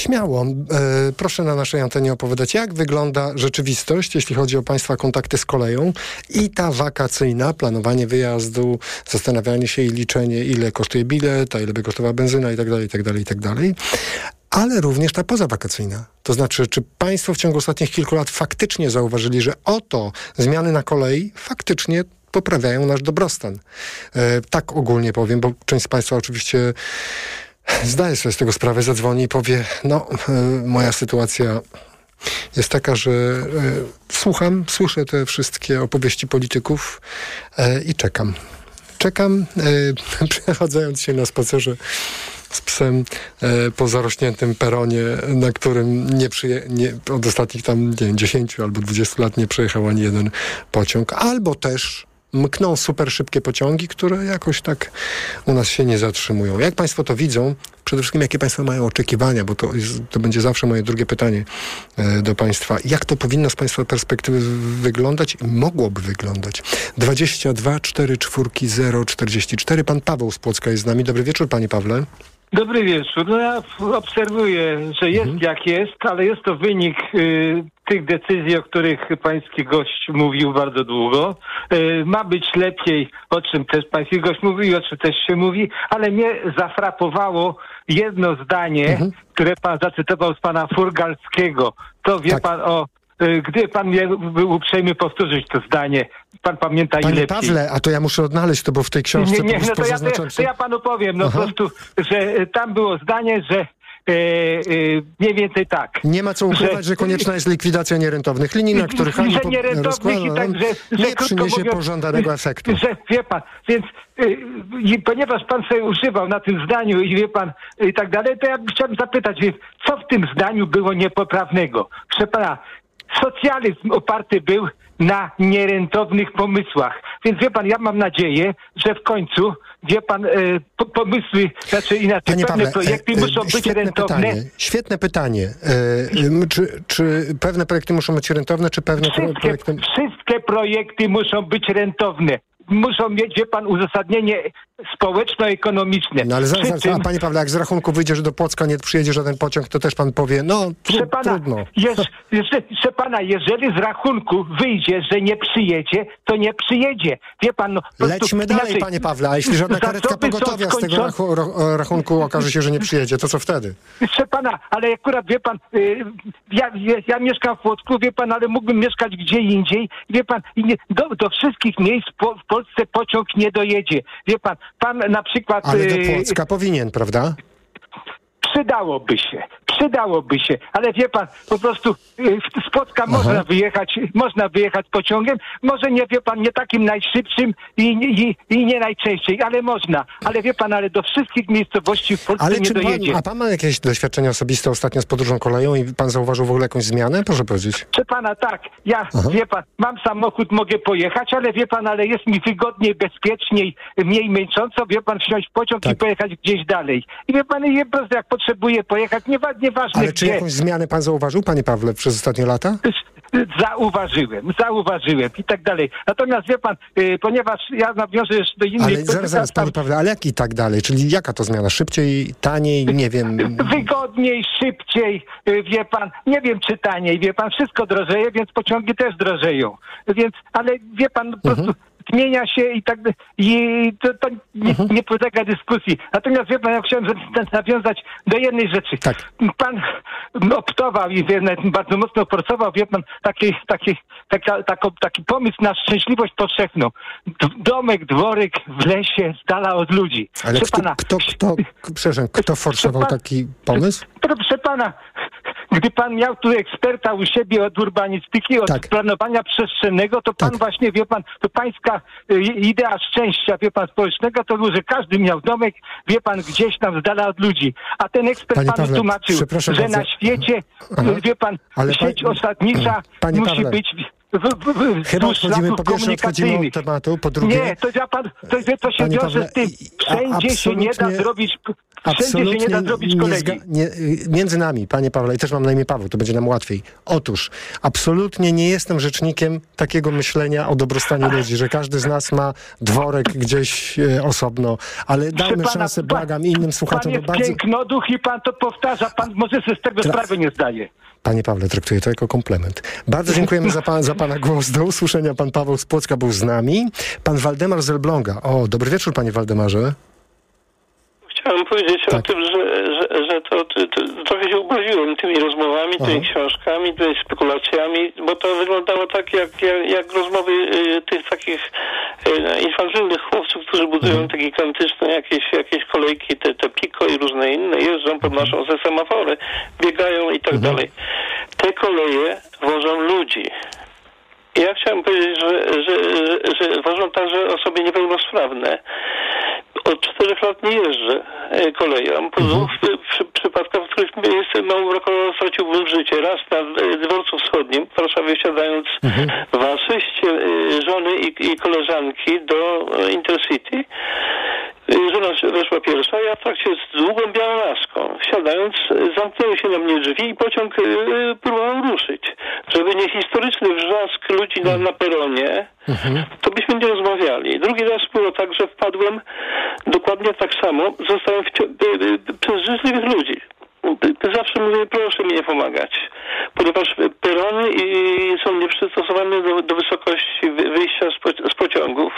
Śmiało. Proszę na naszej antenie opowiadać, jak wygląda rzeczywistość, jeśli chodzi o Państwa kontakty z koleją i ta wakacyjna, planowanie wyjazdu, zastanawianie się i liczenie, ile kosztuje bilet, a ile by kosztowała benzyna i tak dalej, i tak dalej, i tak dalej. Ale również ta pozawakacyjna. To znaczy, czy Państwo w ciągu ostatnich kilku lat faktycznie zauważyli, że oto zmiany na kolei faktycznie poprawiają nasz dobrostan? Tak ogólnie powiem, bo część z Państwa oczywiście zdaje sobie z tego sprawę, zadzwoni i powie, moja sytuacja jest taka, że słyszę te wszystkie opowieści polityków i czekam. Przechodzając się na spacerze z psem po zarośniętym peronie, na którym od ostatnich 10 albo 20 lat nie przejechał ani jeden pociąg, albo też mkną super szybkie pociągi, które jakoś tak u nas się nie zatrzymują. Jak Państwo to widzą? Przede wszystkim, jakie Państwo mają oczekiwania, bo to będzie zawsze moje drugie pytanie do Państwa. Jak to powinno z Państwa perspektywy wyglądać i mogłoby wyglądać? 22 44 044. Pan Paweł z Płocka jest z nami. Dobry wieczór, Panie Pawle. Dobry wieczór. Ja obserwuję, że jest jak jest, ale jest to wynik tych decyzji, o których pański gość mówił bardzo długo. Ma być lepiej, o czym też pański gość mówił i o czym też się mówi, ale mnie zafrapowało jedno zdanie, które pan zacytował z pana Furgalskiego. To wie pan gdy pan był uprzejmy powtórzyć to zdanie, pan pamięta i lepiej. Panie Pawle, a to ja muszę odnaleźć to, bo w tej książce to ja panu powiem, po prostu, że tam było zdanie, że mniej więcej tak. Nie ma co ukrywać, że konieczna jest likwidacja nierentownych linii, na których ani nie przyniesie pożądanego efektu. Że, wie pan, więc ponieważ pan sobie używał na tym zdaniu i wie pan i tak dalej, to ja chciałem zapytać, co w tym zdaniu było niepoprawnego? Proszę pana, socjalizm oparty był na nierentownych pomysłach. Więc wie pan, ja mam nadzieję, że w końcu, wie pan, pomysły, inaczej, pewne projekty muszą być rentowne. Świetne pytanie. Czy pewne projekty muszą być rentowne, czy pewne projekty... Wszystkie projekty muszą być rentowne. Muszą mieć, wie pan, uzasadnienie społeczno-ekonomiczne. No ale zaraz, panie Pawle, jak z rachunku wyjdzie, że do Płocka nie przyjedzie żaden pociąg, to też pan powie, trudno. Proszę pana, jeżeli z rachunku wyjdzie, że nie przyjedzie, to nie przyjedzie. Wie pan, lećmy dalej, panie Pawle, a jeśli żadna karetka pogotowia z tego rachunku okaże się, że nie przyjedzie, to co wtedy? Proszę pana, ale akurat, wie pan, ja mieszkam w Płocku, wie pan, ale mógłbym mieszkać gdzie indziej. Wie pan, do wszystkich miejsc w Polsce pociąg nie dojedzie. Wie pan, na przykład... Ale do Płocka powinien, prawda? Przydałoby się, ale wie pan, po prostu z Płocka można wyjechać pociągiem, może nie, wie pan, nie takim najszybszym i nie najczęściej, ale można. Ale wie pan, ale do wszystkich miejscowości w Polsce nie dojedzie. A pan ma jakieś doświadczenie osobiste ostatnio z podróżą koleją i pan zauważył w ogóle jakąś zmianę? Proszę powiedzieć. Proszę pana, tak. Wie pan, mam samochód, mogę pojechać, ale wie pan, ale jest mi wygodniej, bezpieczniej, mniej męcząco, wie pan, wsiąść w pociąg i pojechać gdzieś dalej. I wie pan, po prostu jak potrzebuję pojechać, nieważne ale czy jakąś zmianę pan zauważył, panie Pawle, przez ostatnie lata? Zauważyłem i tak dalej. Natomiast wie pan, ponieważ ja nawiążę jeszcze do innych... Ale zaraz, panie Pawle, ale jak i tak dalej? Czyli jaka to zmiana? Szybciej, taniej, nie wiem... Wygodniej, szybciej, wie pan, nie wiem czy taniej, wie pan, wszystko drożeje, więc pociągi też drożeją. Więc, ale wie pan, po prostu... Zmienia się i tak i to nie podlega dyskusji. Natomiast wie pan, ja chciałem nawiązać do jednej rzeczy. Tak. Pan optował i bardzo mocno pracował, wie pan, taki pomysł na szczęśliwość powszechną. Domek, dworek w lesie, z dala od ludzi. Ale kto forsował taki pomysł? Proszę pana, gdy pan miał tu eksperta u siebie od urbanistyki, od planowania przestrzennego, to pan właśnie, wie pan, to pańska idea szczęścia, wie pan, społecznego, to było, że każdy miał domek, wie pan, gdzieś tam z dala od ludzi. A ten ekspert panu tłumaczył, że na świecie, wie pan, sieć osadnicza musi być... Chyba odchodzimy, po pierwsze odchodzimy od tematu, po drugie... Nie, to ja pan, to się wiąże z tym, wszędzie się nie da zrobić... Wszędzie się nie da zrobić kolegi. Między nami, panie Pawle, i też mam na imię Paweł, to będzie nam łatwiej. Otóż, absolutnie nie jestem rzecznikiem takiego myślenia o dobrostanie ludzi, że każdy z nas ma dworek gdzieś osobno, ale dajmy szansę, błagam, innym słuchaczom. Pan jest pięknoduch i pan to powtarza, pan może sobie z tego sprawy nie zdaje. Panie Pawle, traktuję to jako komplement. Bardzo dziękujemy za pana głos. Do usłyszenia. Pan Paweł z Płocka był z nami. Pan Waldemar z Elbląga. O, dobry wieczór, panie Waldemarze. Chciałem powiedzieć o tym, że to trochę się ubawiłem tymi rozmowami, tymi książkami, tymi spekulacjami, bo to wyglądało tak jak rozmowy tych takich infantylnych chłopców, którzy budują te gigantyczne jakieś kolejki, te Pico i różne inne, jeżdżą, podnoszą ze semafory, biegają i tak dalej. Te koleje wożą ludzi. Ja chciałem powiedzieć, że wożą także osoby niepełnosprawne. Od 4 lat nie jeżdżę koleją. W przypadkach, w których małym roku straciłbym życie. Raz na dworcu wschodnim w Warszawie wsiadając w asyście żony i koleżanki do Intercity. Żona weszła pierwsza, ja w trakcie z długą białą laską. Wsiadając, zamknęły się na mnie drzwi i pociąg próbował ruszyć. Żeby nie historyczny wrzask ludzi na peronie, to byśmy nie rozmawiali. Drugi raz było tak, że wpadłem dokładnie tak samo. Zostałem przez życzliwych ludzi. Zawsze mówię, proszę mi nie pomagać. Ponieważ perony są nieprzystosowane do wysokości wyjścia z pociągów.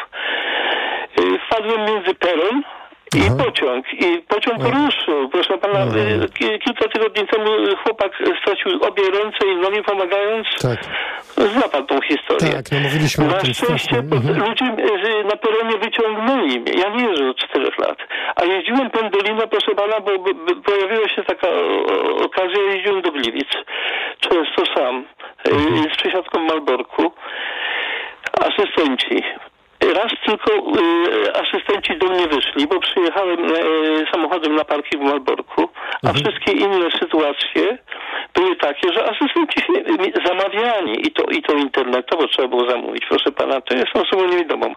Wpadłem między peron i pociąg. I pociąg ruszył. Proszę pana, kilka tygodni temu chłopak stracił obie ręce i nogi pomagając. Tak. Zna pan tą historię. Tak, no mówiliśmy na szczęście ludzie na peronie wyciągnęli mnie. Ja nie jeżdżę od 4 lat. A jeździłem pendolino, proszę pana, bo pojawiła się taka okazja, jeździłem do Gliwic. Często sam. Z przesiadką w Malborku. Asystenci. Raz tylko asystenci do mnie wyszli, bo przyjechałem samochodem na parking w Malborku, a wszystkie inne sytuacje były takie, że asystenci zamawiani i to internetowo trzeba było zamówić. Proszę pana, to jest osobą niewidomą.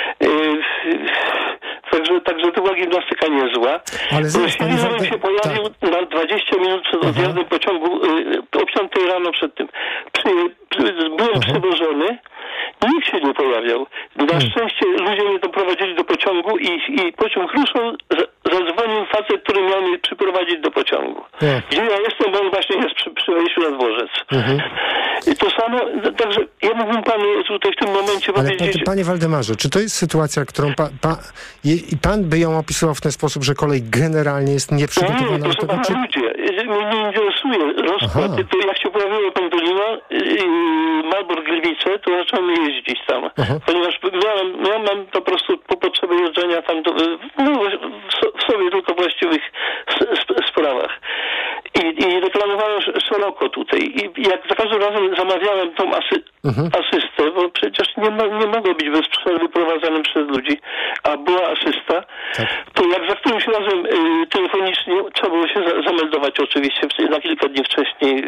Także to była gimnastyka niezła. Ale żebym się pojawił na 20 minut przed odjazdem pociągu o 5 rano przed tym. Byłem przewożony. Nikt się nie pojawiał. Na szczęście ludzie mnie doprowadzili do pociągu i pociąg ruszył, zadzwonił facet, który miał mnie przyprowadzić do pociągu. Gdzie ja jestem, bo on właśnie jest przy wejściu na dworzec. I to samo, także ja mógłbym panu tutaj w tym momencie powiedzieć... Ale panie Waldemarze, czy to jest sytuacja, którą pan by ją opisywał w ten sposób, że kolej generalnie jest nieprzygotowana do tego? Proszę pana, ludzie, mnie nie interesuje rozkład. Jak się pojawiło pendolino, Malbork Gliwice, to zacząłem jeździć tam. Ponieważ miałem po prostu po potrzebie jeżdżenia tam w sobie tylko właściwych sprawach. I reklamowałem szeroko tutaj. I jak za każdym razem zamawiałem tą asystę, bo przecież nie mogło być bez przerwy prowadzonym przez ludzi, a była asysta, to jak za którymś razem telefonicznie trzeba było się zameldować oczywiście na kilka dni wcześniej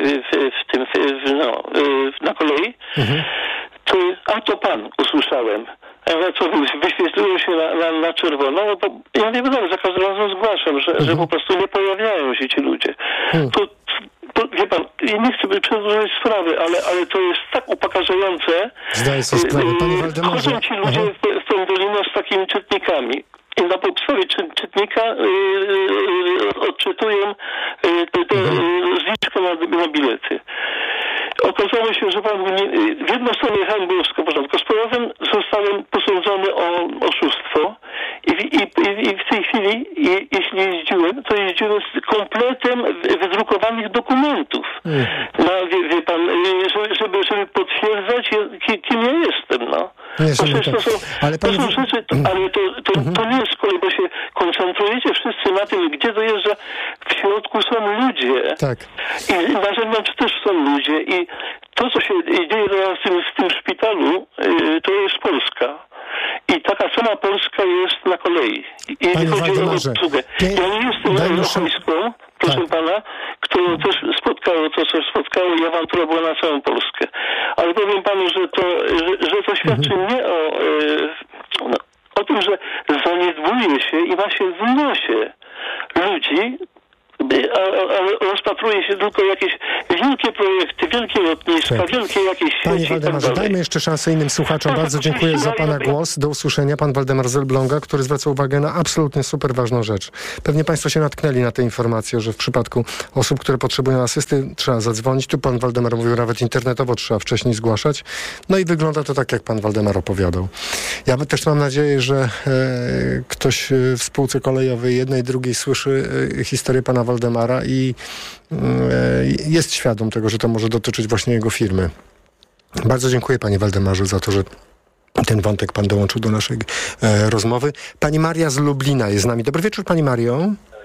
na kolei, to pan usłyszałem. Co wyświetliło się na czerwono, bo ja nie wiem, za każdym razem zgłaszam, że po prostu nie pojawiają się ci ludzie. To wie pan, ja nie chcę przedłużać sprawy, ale to jest tak upokarzające. Zdaję sobie sprawę, panie Waldemarze. Chodzą ci ludzie w pendolino z takimi czytnikami. I na podstawie czytnika odczytują zniżkę na bilety. Okazało się, że w jedną stronę jechałem, było wszystko w porządku. Z powrotem zostałem posądzony o oszustwo i w tej chwili, jeśli jeździłem, to jeździłem z kompletem wydrukowanych dokumentów. Wie pan, żeby potwierdzać, kim ja jestem, no. To są rzeczy, ale to nie jest z kolei, bo się koncentrujecie wszyscy na tym, gdzie dojeżdża. W środku są ludzie. Tak. I na zewnątrz też są ludzie. I to, co się dzieje teraz w tym szpitalu, to jest Polska. I taka sama Polska jest na kolei. Jeśli chodzi o obsługę. Ja nie jestem ochrońską, proszę pana, którą też spotkało to, co spotkało i awantura była na całą Polskę. Ale powiem panu, że to świadczy nie o tym, że zaniedbuje się i ma się w nosie ludzi, a rozpatruje się tylko jakieś wielkie projekty, wielkie lotniska, wielkie jakieś sieci. Panie Waldemarze, dajmy jeszcze szansę innym słuchaczom. Bardzo dziękuję za pana głos. Do usłyszenia. Pan Waldemar z Elbląga, który zwraca uwagę na absolutnie super ważną rzecz. Pewnie państwo się natknęli na tę informację, że w przypadku osób, które potrzebują asysty, trzeba zadzwonić. Tu pan Waldemar mówił, nawet internetowo trzeba wcześniej zgłaszać. No i wygląda to tak, jak pan Waldemar opowiadał. Ja też mam nadzieję, że ktoś w spółce kolejowej jednej, drugiej słyszy historię pana Waldemara i jest świadom tego, że to może dotyczyć właśnie jego firmy. Bardzo dziękuję panie Waldemarze za to, że ten wątek pan dołączył do naszej rozmowy. Pani Maria z Lublina jest z nami. Dobry wieczór, pani Mario.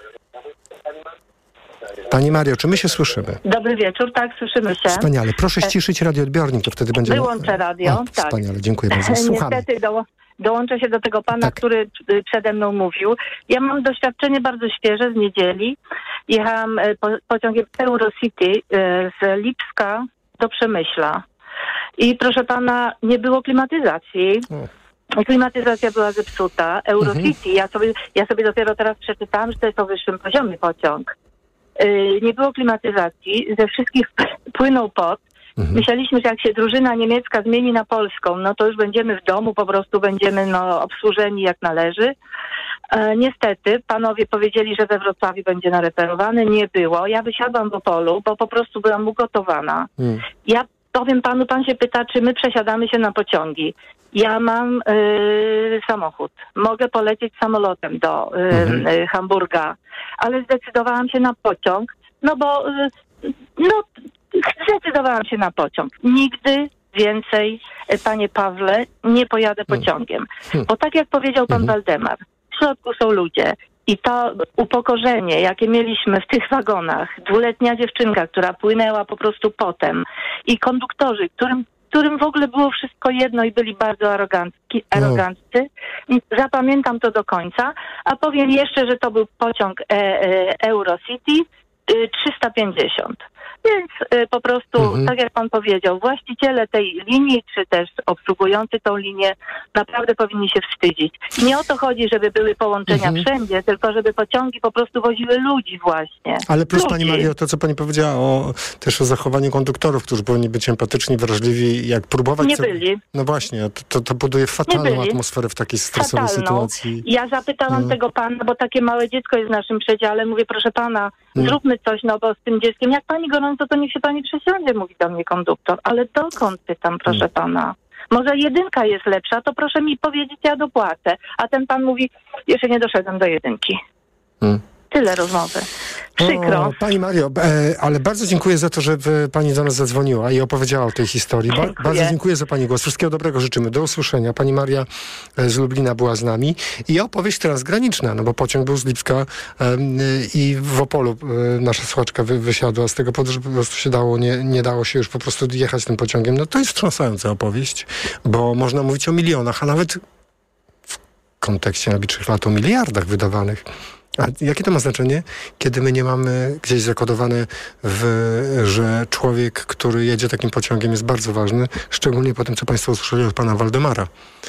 Pani Mario, czy my się słyszymy? Dobry wieczór, tak, słyszymy się. Wspaniale. Proszę ściszyć radioodbiornik, to wtedy będzie... Wyłączę radio, tak. Wspaniale, dziękuję bardzo. Słuchamy. Niestety dołączę się do tego pana, który przede mną mówił. Ja mam doświadczenie bardzo świeże z niedzieli. Jechałam pociągiem Eurocity z Lipska do Przemyśla. I proszę pana, nie było klimatyzacji. Klimatyzacja była zepsuta. Eurocity, ja sobie dopiero teraz przeczytałam, że to jest o wyższym poziomie pociąg. Nie było klimatyzacji, ze wszystkich płynął pot. Myśleliśmy, że jak się drużyna niemiecka zmieni na polską, no to już będziemy w domu, po prostu będziemy obsłużeni jak należy. Niestety, panowie powiedzieli, że we Wrocławiu będzie nareperowany. Nie było. Ja wysiadłam w Opolu, bo po prostu byłam ugotowana. Ja powiem panu, pan się pyta, czy my przesiadamy się na pociągi. Ja mam samochód. Mogę polecieć samolotem do Hamburga, ale zdecydowałam się na pociąg, zdecydowałam się na pociąg. Nigdy więcej, panie Pawle, nie pojadę pociągiem. Bo tak jak powiedział pan Waldemar, w środku są ludzie. I to upokorzenie, jakie mieliśmy w tych wagonach, 2-letnia dziewczynka, która płynęła po prostu potem i konduktorzy, którym w ogóle było wszystko jedno i byli bardzo aroganccy. Zapamiętam to do końca, a powiem jeszcze, że to był pociąg Eurocity 350. Więc po prostu, tak jak pan powiedział, właściciele tej linii, czy też obsługujący tą linię naprawdę powinni się wstydzić. I nie o to chodzi, żeby były połączenia wszędzie, tylko żeby pociągi po prostu woziły ludzi właśnie. Ale plus pani Mario, to co pani powiedziała też o zachowaniu konduktorów, którzy powinni być empatyczni, wrażliwi, jak próbować... Nie byli. No właśnie, to buduje fatalną atmosferę w takiej stresowej sytuacji. Ja zapytałam tego pana, bo takie małe dziecko jest w naszym przedziale, mówię, proszę pana, zróbmy coś, bo z tym dzieckiem, jak pani gorąco, to niech się pani przesiądzie, mówi do mnie konduktor. Ale dokąd pytam, proszę pana? Może 1 jest lepsza, to proszę mi powiedzieć, ja dopłacę. A ten pan mówi, jeszcze nie doszedłem do 1. Tyle rozmowy. Przykro. Pani Mario, ale bardzo dziękuję za to, że pani do nas zadzwoniła i opowiedziała o tej historii. Bardzo dziękuję za pani głos. Wszystkiego dobrego życzymy. Do usłyszenia. Pani Maria z Lublina była z nami. I opowieść transgraniczna, bo pociąg był z Lipska i w Opolu nasza słuchaczka wysiadła z tego powodu, że po prostu się nie dało się już po prostu jechać tym pociągiem. No to jest wstrząsająca opowieść, bo można mówić o milionach, a nawet w kontekście najbliższych lat o miliardach wydawanych. A jakie to ma znaczenie, kiedy my nie mamy gdzieś zakodowane, że człowiek, który jedzie takim pociągiem, jest bardzo ważny, szczególnie po tym, co państwo usłyszeli od pana Waldemara.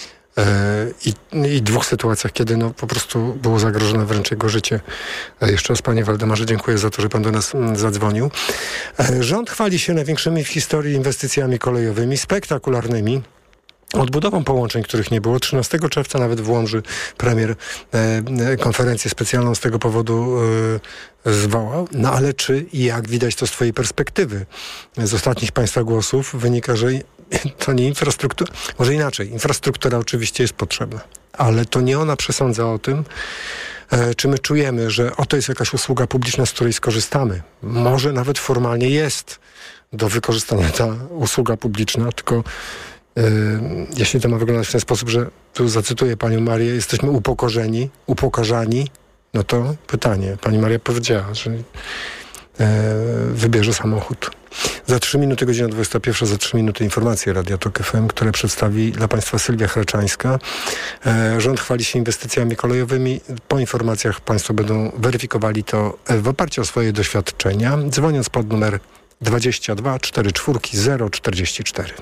I 2 sytuacjach, kiedy po prostu było zagrożone wręcz jego życie. Jeszcze raz, panie Waldemarze, dziękuję za to, że pan do nas zadzwonił. Rząd chwali się największymi w historii inwestycjami kolejowymi, spektakularnymi. Odbudową połączeń, których nie było. 13 czerwca nawet w Łomży premier konferencję specjalną z tego powodu zwołał. No ale czy i jak widać to z twojej perspektywy? Z ostatnich państwa głosów wynika, że to nie infrastruktura, może inaczej, infrastruktura oczywiście jest potrzebna, ale to nie ona przesądza o tym, czy my czujemy, że oto jest jakaś usługa publiczna, z której skorzystamy. Może nawet formalnie jest do wykorzystania ta usługa publiczna, tylko jeśli to ma wyglądać w ten sposób, że tu zacytuję panią Marię, jesteśmy upokarzani, no to pytanie. Pani Maria powiedziała, że wybierze samochód. Za 3 minuty, godzina 21, za 3 minuty informacje Radia Tok FM, które przedstawi dla Państwa Sylwia Hreczańska. Rząd chwali się inwestycjami kolejowymi. Po informacjach Państwo będą weryfikowali to w oparciu o swoje doświadczenia, dzwoniąc pod numer 22 44 044.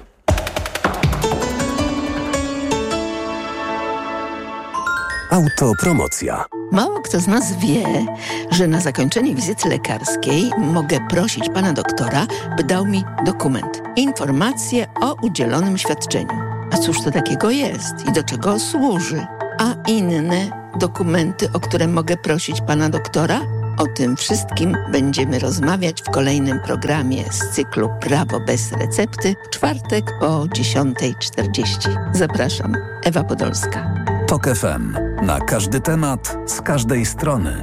Autopromocja. Mało kto z nas wie, że na zakończenie wizyty lekarskiej mogę prosić pana doktora, by dał mi dokument. Informację o udzielonym świadczeniu. A cóż to takiego jest i do czego służy? A inne dokumenty, o które mogę prosić pana doktora? O tym wszystkim będziemy rozmawiać w kolejnym programie z cyklu Prawo bez recepty w czwartek o 10:40. Zapraszam, Ewa Podolska. Tok FM. Na każdy temat, z każdej strony.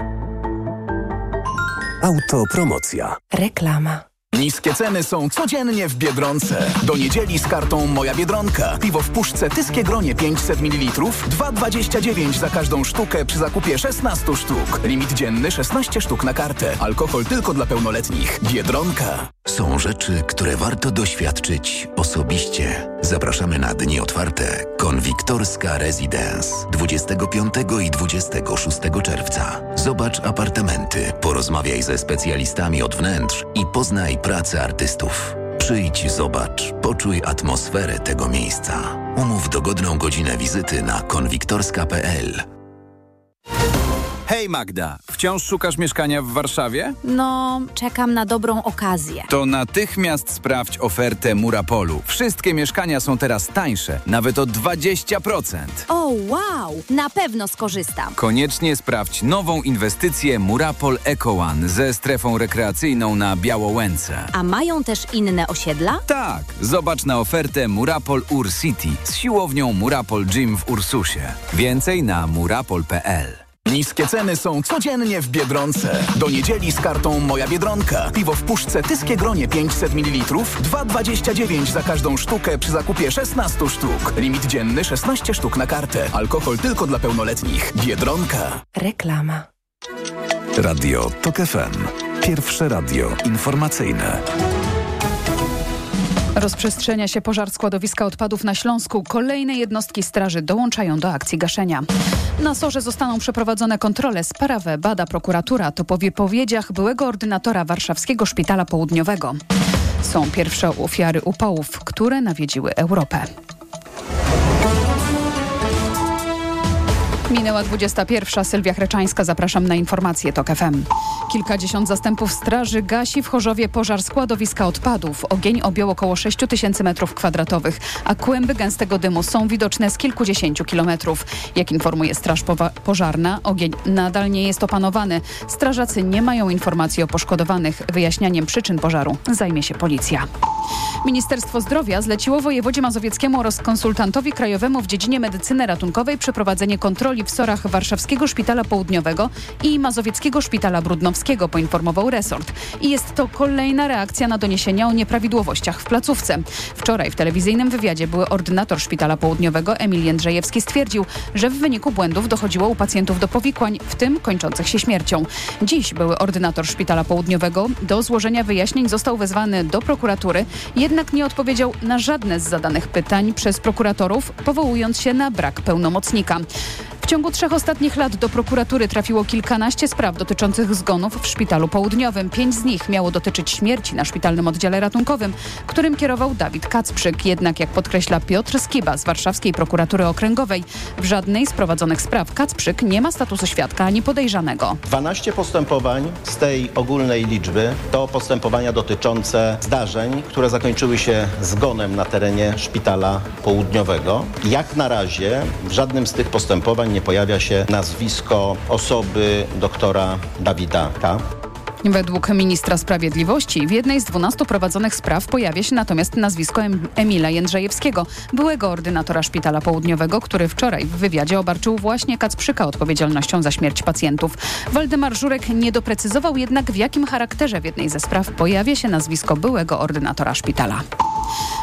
Autopromocja. Reklama. Niskie ceny są codziennie w Biedronce. Do niedzieli z kartą Moja Biedronka. Piwo w puszce Tyskie Gronie 500 ml 2,29 za każdą sztukę przy zakupie 16 sztuk. Limit dzienny 16 sztuk na kartę. Alkohol tylko dla pełnoletnich. Biedronka. Są rzeczy, które warto doświadczyć osobiście. Zapraszamy na dni otwarte Konwiktorska Residence 25 i 26 czerwca. Zobacz apartamenty, porozmawiaj ze specjalistami od wnętrz i poznaj pracę artystów. Przyjdź, zobacz, poczuj atmosferę tego miejsca. Umów dogodną godzinę wizyty na konwiktorska.pl. Hej Magda, wciąż szukasz mieszkania w Warszawie? No, czekam na dobrą okazję. To natychmiast sprawdź ofertę Murapolu. Wszystkie mieszkania są teraz tańsze, nawet o 20%. O, wow! Na pewno skorzystam. Koniecznie sprawdź nową inwestycję Murapol Eco One ze strefą rekreacyjną na Białołęce. A mają też inne osiedla? Tak, zobacz na ofertę Murapol Ur City z siłownią Murapol Gym w Ursusie. Więcej na murapol.pl. Niskie ceny są codziennie w Biedronce. Do niedzieli z kartą Moja Biedronka. Piwo w puszce Tyskie Gronie 500 ml 2,29 za każdą sztukę przy zakupie 16 sztuk. Limit dzienny 16 sztuk na kartę. Alkohol tylko dla pełnoletnich. Biedronka. Reklama. Radio Tok FM. Pierwsze radio informacyjne. Rozprzestrzenia się pożar składowiska odpadów na Śląsku. Kolejne jednostki straży dołączają do akcji gaszenia. Na SOR-ze zostaną przeprowadzone kontrole. Sprawę bada prokuratura. To po wypowiedziach byłego ordynatora Warszawskiego Szpitala Południowego. Są pierwsze ofiary upałów, które nawiedziły Europę. Minęła 21. Sylwia Hreczańska. Zapraszam na informacje TOK FM. Kilkadziesiąt zastępów straży gasi w Chorzowie pożar składowiska odpadów. Ogień objął około 6 000 m2, a kłęby gęstego dymu są widoczne z kilkudziesięciu kilometrów. Jak informuje Straż Pożarna, ogień nadal nie jest opanowany. Strażacy nie mają informacji o poszkodowanych. Wyjaśnianiem przyczyn pożaru zajmie się policja. Ministerstwo Zdrowia zleciło wojewodzie mazowieckiemu oraz konsultantowi krajowemu w dziedzinie medycyny ratunkowej przeprowadzenie kontroli w SOR-ach Warszawskiego Szpitala Południowego i Mazowieckiego Szpitala Brudnowskiego, poinformował resort. I jest to kolejna reakcja na doniesienia o nieprawidłowościach w placówce. Wczoraj w telewizyjnym wywiadzie były ordynator Szpitala Południowego Emil Jędrzejewski stwierdził, że w wyniku błędów dochodziło u pacjentów do powikłań, w tym kończących się śmiercią. Dziś były ordynator Szpitala Południowego do złożenia wyjaśnień został wezwany do prokuratury, jednak nie odpowiedział na żadne z zadanych pytań przez prokuratorów, powołując się na brak pełnomocnika. W ciągu 3 ostatnich lat do prokuratury trafiło kilkanaście spraw dotyczących zgonów w Szpitalu Południowym. 5 z nich miało dotyczyć śmierci na szpitalnym oddziale ratunkowym, którym kierował Dawid Kacprzyk. Jednak, jak podkreśla Piotr Skiba z Warszawskiej Prokuratury Okręgowej, w żadnej z prowadzonych spraw Kacprzyk nie ma statusu świadka ani podejrzanego. 12 postępowań z tej ogólnej liczby to postępowania dotyczące zdarzeń, które zakończyły się zgonem na terenie Szpitala Południowego. Jak na razie w żadnym z tych postępowań nie pojawia się nazwisko osoby doktora Dawida K. Według ministra sprawiedliwości w jednej z 12 prowadzonych spraw pojawia się natomiast nazwisko Emila Jędrzejewskiego, byłego ordynatora Szpitala Południowego, który wczoraj w wywiadzie obarczył właśnie Kacprzyka odpowiedzialnością za śmierć pacjentów. Waldemar Żurek nie doprecyzował jednak, w jakim charakterze w jednej ze spraw pojawia się nazwisko byłego ordynatora szpitala.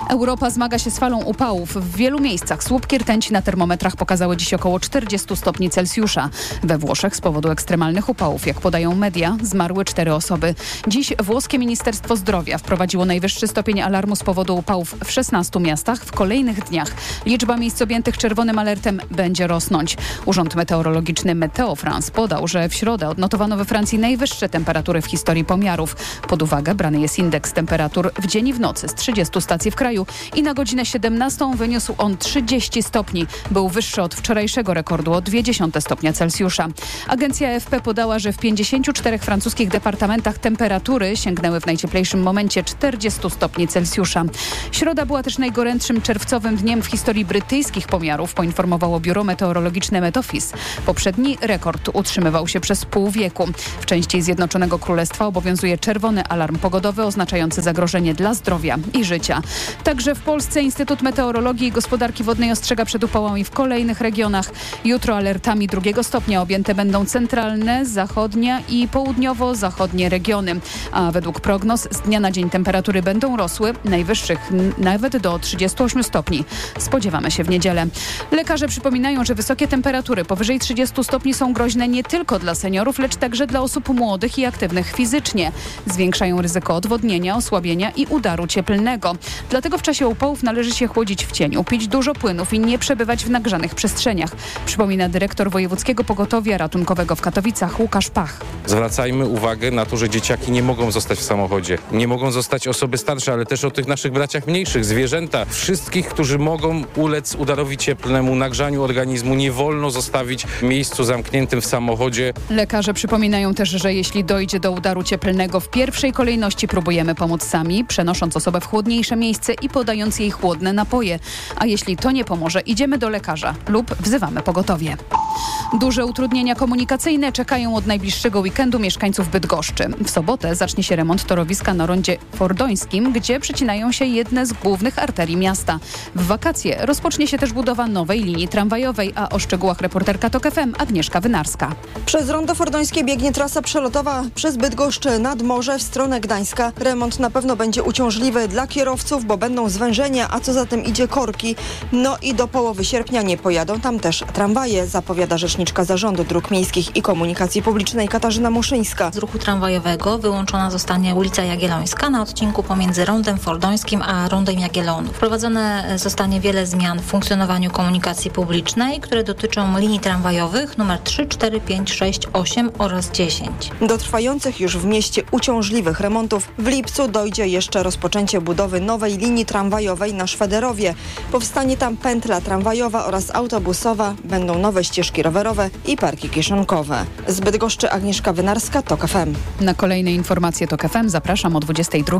Europa zmaga się z falą upałów. W wielu miejscach słupki rtęci na termometrach pokazały dziś około 40 stopni Celsjusza. We Włoszech z powodu ekstremalnych upałów, jak podają media, zmarły 4 osoby. Dziś włoskie Ministerstwo Zdrowia wprowadziło najwyższy stopień alarmu z powodu upałów w 16 miastach. W kolejnych dniach liczba miejsc objętych czerwonym alertem będzie rosnąć. Urząd Meteorologiczny Meteo France podał, że w środę odnotowano we Francji najwyższe temperatury w historii pomiarów. Pod uwagę brany jest indeks temperatur w dzień i w nocy z 30 stacji w kraju i na godzinę 17 wyniósł on 30 stopni. Był wyższy od wczorajszego rekordu o 0,2 stopnia Celsjusza. Agencja AFP podała, że w 54 francuskich departamentach temperatury sięgnęły w najcieplejszym momencie 40 stopni Celsjusza. Środa była też najgorętszym czerwcowym dniem w historii brytyjskich pomiarów, poinformowało biuro meteorologiczne Met Office. Poprzedni rekord utrzymywał się przez pół wieku. W części Zjednoczonego Królestwa obowiązuje czerwony alarm pogodowy oznaczający zagrożenie dla zdrowia i życia. Także w Polsce Instytut Meteorologii i Gospodarki Wodnej ostrzega przed upałami w kolejnych regionach. Jutro alertami 2 stopnia objęte będą centralne, zachodnia i południowo-zachodnie regiony. A według prognoz z dnia na dzień temperatury będą rosły, najwyższych nawet do 38 stopni. Spodziewamy się w niedzielę. Lekarze przypominają, że wysokie temperatury powyżej 30 stopni są groźne nie tylko dla seniorów, lecz także dla osób młodych i aktywnych fizycznie. Zwiększają ryzyko odwodnienia, osłabienia i udaru cieplnego. Dlatego w czasie upałów należy się chłodzić w cieniu, pić dużo płynów i nie przebywać w nagrzanych przestrzeniach. Przypomina dyrektor Wojewódzkiego Pogotowia Ratunkowego w Katowicach Łukasz Pach. Zwracajmy uwagę na to, że dzieciaki nie mogą zostać w samochodzie. Nie mogą zostać osoby starsze, ale też o tych naszych braciach mniejszych, zwierzęta. Wszystkich, którzy mogą ulec udarowi cieplnemu, nagrzaniu organizmu, nie wolno zostawić w miejscu zamkniętym w samochodzie. Lekarze przypominają też, że jeśli dojdzie do udaru cieplnego, w pierwszej kolejności próbujemy pomóc sami, przenosząc osobę w chłodniejsze miejsce i podając jej chłodne napoje. A jeśli to nie pomoże, idziemy do lekarza lub wzywamy pogotowie. Duże utrudnienia komunikacyjne czekają od najbliższego weekendu mieszkańców Bydgoszczy. W sobotę zacznie się remont torowiska na rondzie Fordońskim, gdzie przecinają się jedne z głównych arterii miasta. W wakacje rozpocznie się też budowa nowej linii tramwajowej, a o szczegółach reporterka TOK FM Agnieszka Wynarska. Przez rondo Fordońskie biegnie trasa przelotowa przez Bydgoszcz nad morze w stronę Gdańska. Remont na pewno będzie uciążliwy dla kierowców, bo będą zwężenia, a co za tym idzie korki. No i do połowy sierpnia nie pojadą tam też tramwaje, zapowiada rzeczniczka Zarządu Dróg Miejskich i Komunikacji Publicznej Katarzyna Muszyńska. Z ruchu tramwajowego wyłączona zostanie ulica Jagiellońska na odcinku pomiędzy rondem Fordońskim a rondem Jagiellonów. Wprowadzone zostanie wiele zmian w funkcjonowaniu komunikacji publicznej, które dotyczą linii tramwajowych nr 3, 4, 5, 6, 8 oraz 10. Do trwających już w mieście uciążliwych remontów w lipcu dojdzie jeszcze rozpoczęcie budowy nowej linii tramwajowej na Szwederowie. Powstanie tam pętla tramwajowa oraz autobusowa, będą nowe ścieżki rowerowe i parki kieszonkowe. Z Bydgoszczy Agnieszka Wynarska, TOK FM. Na kolejne informacje TOK FM zapraszam o 22:00.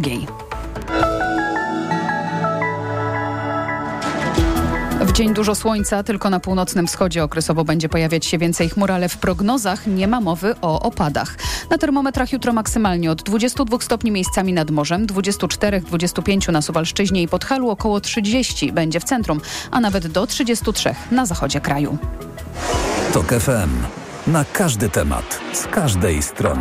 W dzień dużo słońca, tylko na północnym wschodzie okresowo będzie pojawiać się więcej chmur, ale w prognozach nie ma mowy o opadach. Na termometrach jutro maksymalnie od 22 stopni miejscami nad morzem, 24-25 na Suwalszczyźnie i Podhalu, około 30 będzie w centrum, a nawet do 33 na zachodzie kraju. TOK FM. Na każdy temat, z każdej strony.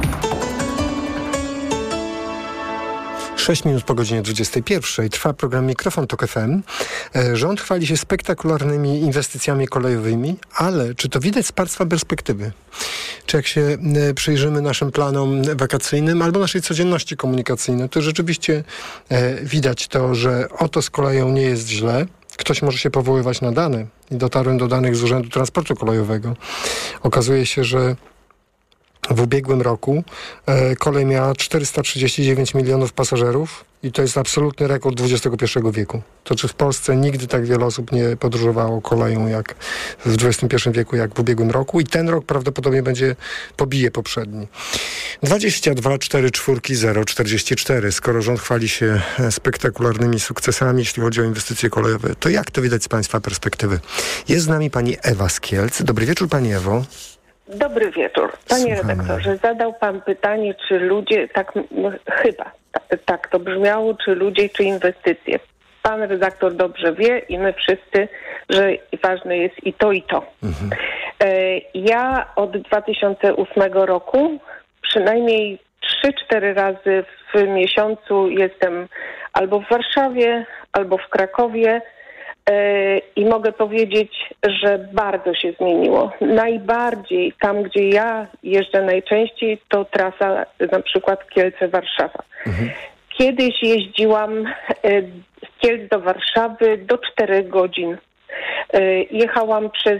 6 minut po godzinie 21. Trwa program Mikrofon TOK FM. Rząd chwali się spektakularnymi inwestycjami kolejowymi, ale czy to widać z państwa perspektywy? Czy jak się przyjrzymy naszym planom wakacyjnym albo naszej codzienności komunikacyjnej, to rzeczywiście widać to, że oto z koleją nie jest źle. Ktoś może się powoływać na dane i dotarłem do danych z Urzędu Transportu Kolejowego. Okazuje się, że w ubiegłym roku kolej miała 439 milionów pasażerów i to jest absolutny rekord XXI wieku. To czy w Polsce nigdy tak wiele osób nie podróżowało koleją jak w XXI wieku, jak w ubiegłym roku i ten rok prawdopodobnie pobije poprzedni. 22 4 4 0 44. Skoro rząd chwali się spektakularnymi sukcesami, jeśli chodzi o inwestycje kolejowe, to jak to widać z państwa perspektywy? Jest z nami pani Ewa z Kielc. Dobry wieczór, pani Ewo. Dobry wieczór. Panie redaktorze, zadał pan pytanie, czy ludzie, tak to brzmiało, czy ludzie, czy inwestycje. Pan redaktor dobrze wie i my wszyscy, że ważne jest i to, i to. Ja od 2008 roku przynajmniej 3-4 razy w miesiącu jestem albo w Warszawie, albo w Krakowie i mogę powiedzieć, że bardzo się zmieniło. Najbardziej tam, gdzie ja jeżdżę najczęściej, to trasa na przykład Kielce-Warszawa. Kiedyś jeździłam z Kielc do Warszawy do 4 godzin. Jechałam przez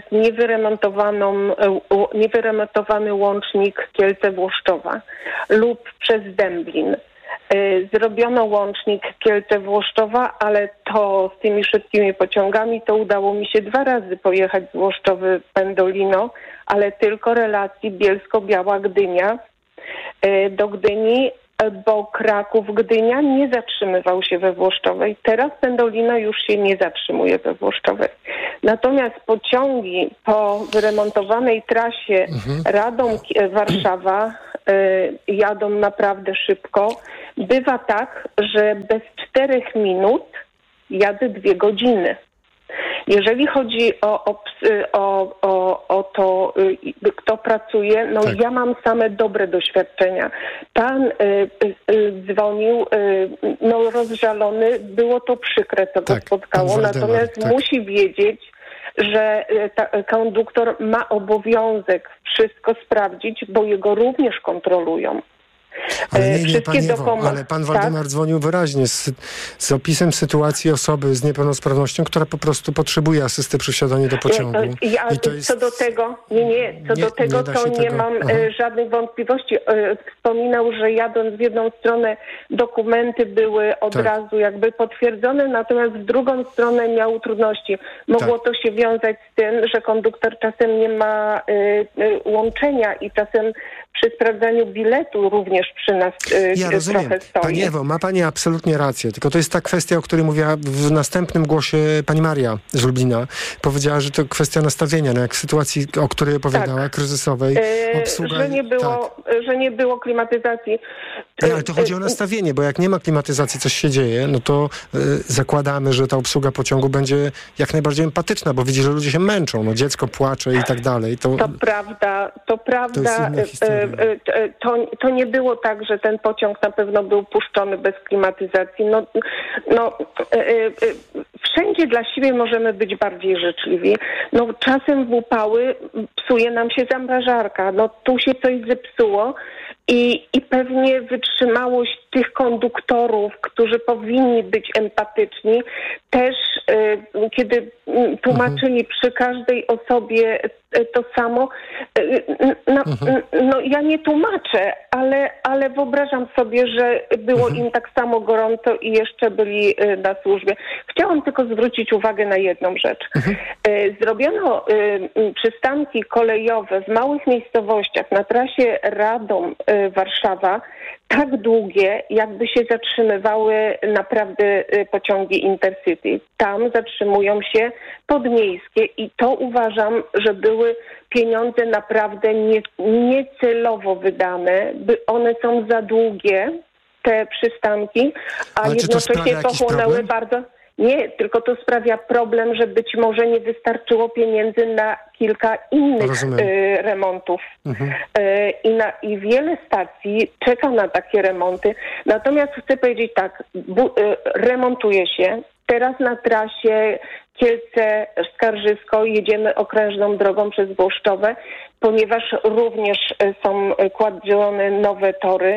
niewyremontowany łącznik Kielce-Włoszczowa lub przez Dęblin. Zrobiono łącznik Kielce-Włoszczowa, ale to z tymi szybkimi pociągami to udało mi się 2 razy pojechać z Włoszczowy Pendolino, ale tylko relacji Bielsko-Biała-Gdynia do Gdyni, bo Kraków-Gdynia nie zatrzymywał się we Włoszczowej. Teraz Pendolino już się nie zatrzymuje we Włoszczowej. Natomiast pociągi po wyremontowanej trasie Radom-Warszawa jadą naprawdę szybko. Bywa tak, że bez 4 minut jadę 2 godziny. Jeżeli chodzi o to, kto pracuje, no tak. Ja mam same dobre doświadczenia. Pan dzwonił, no rozżalony, było to przykre, co go spotkało, natomiast musi wiedzieć, że konduktor ma obowiązek wszystko sprawdzić, bo jego również kontrolują. Ale nie, Pani Ewo, ale pan Waldemar dzwonił wyraźnie z opisem sytuacji osoby z niepełnosprawnością, która po prostu potrzebuje asysty przy wsiadaniu do pociągu. Co do tego, nie mam żadnych wątpliwości. Wspominał, że jadąc w jedną stronę dokumenty były od razu jakby potwierdzone, natomiast w drugą stronę miał trudności. Mogło to się wiązać z tym, że konduktor czasem nie ma łączenia i czasem przy sprawdzaniu biletu również przy nas ja rozumiem. Trochę stoi. Pani Ewo, ma Pani absolutnie rację, tylko to jest ta kwestia, o której mówiła w następnym głosie pani Maria z Lublina. Powiedziała, że to kwestia nastawienia, no jak w sytuacji, o której opowiadała, kryzysowej, obsługa... Że nie było klimatyzacji. Ale to chodzi o nastawienie, bo jak nie ma klimatyzacji, coś się dzieje, no to zakładamy, że ta obsługa pociągu będzie jak najbardziej empatyczna, bo widzi, że ludzie się męczą, no dziecko płacze i tak dalej. To prawda. To nie było tak, że ten pociąg na pewno był puszczony bez klimatyzacji. Wszędzie dla siebie możemy być bardziej życzliwi. No czasem w upały psuje nam się zamrażarka. No tu się coś zepsuło. I pewnie wytrzymałość tych konduktorów, którzy powinni być empatyczni, też kiedy tłumaczyli przy każdej osobie to samo, no ja nie tłumaczę, ale wyobrażam sobie, że było im tak samo gorąco i jeszcze byli na służbie. Chciałam tylko zwrócić uwagę na jedną rzecz. Zrobiono przystanki kolejowe w małych miejscowościach na trasie Radom-Warszawa tak długie, jakby się zatrzymywały naprawdę pociągi Intercity. Tam zatrzymują się podmiejskie i to uważam, że były pieniądze naprawdę niecelowo wydane, one są za długie, te przystanki, a jednocześnie pochłonęły bardzo... Nie, tylko to sprawia problem, że być może nie wystarczyło pieniędzy na kilka innych remontów. I wiele stacji czeka na takie remonty. Natomiast chcę powiedzieć tak, remontuje się. Teraz na trasie Kielce-Skarżysko jedziemy okrężną drogą przez Włoszczowę, ponieważ również są kładzione nowe tory.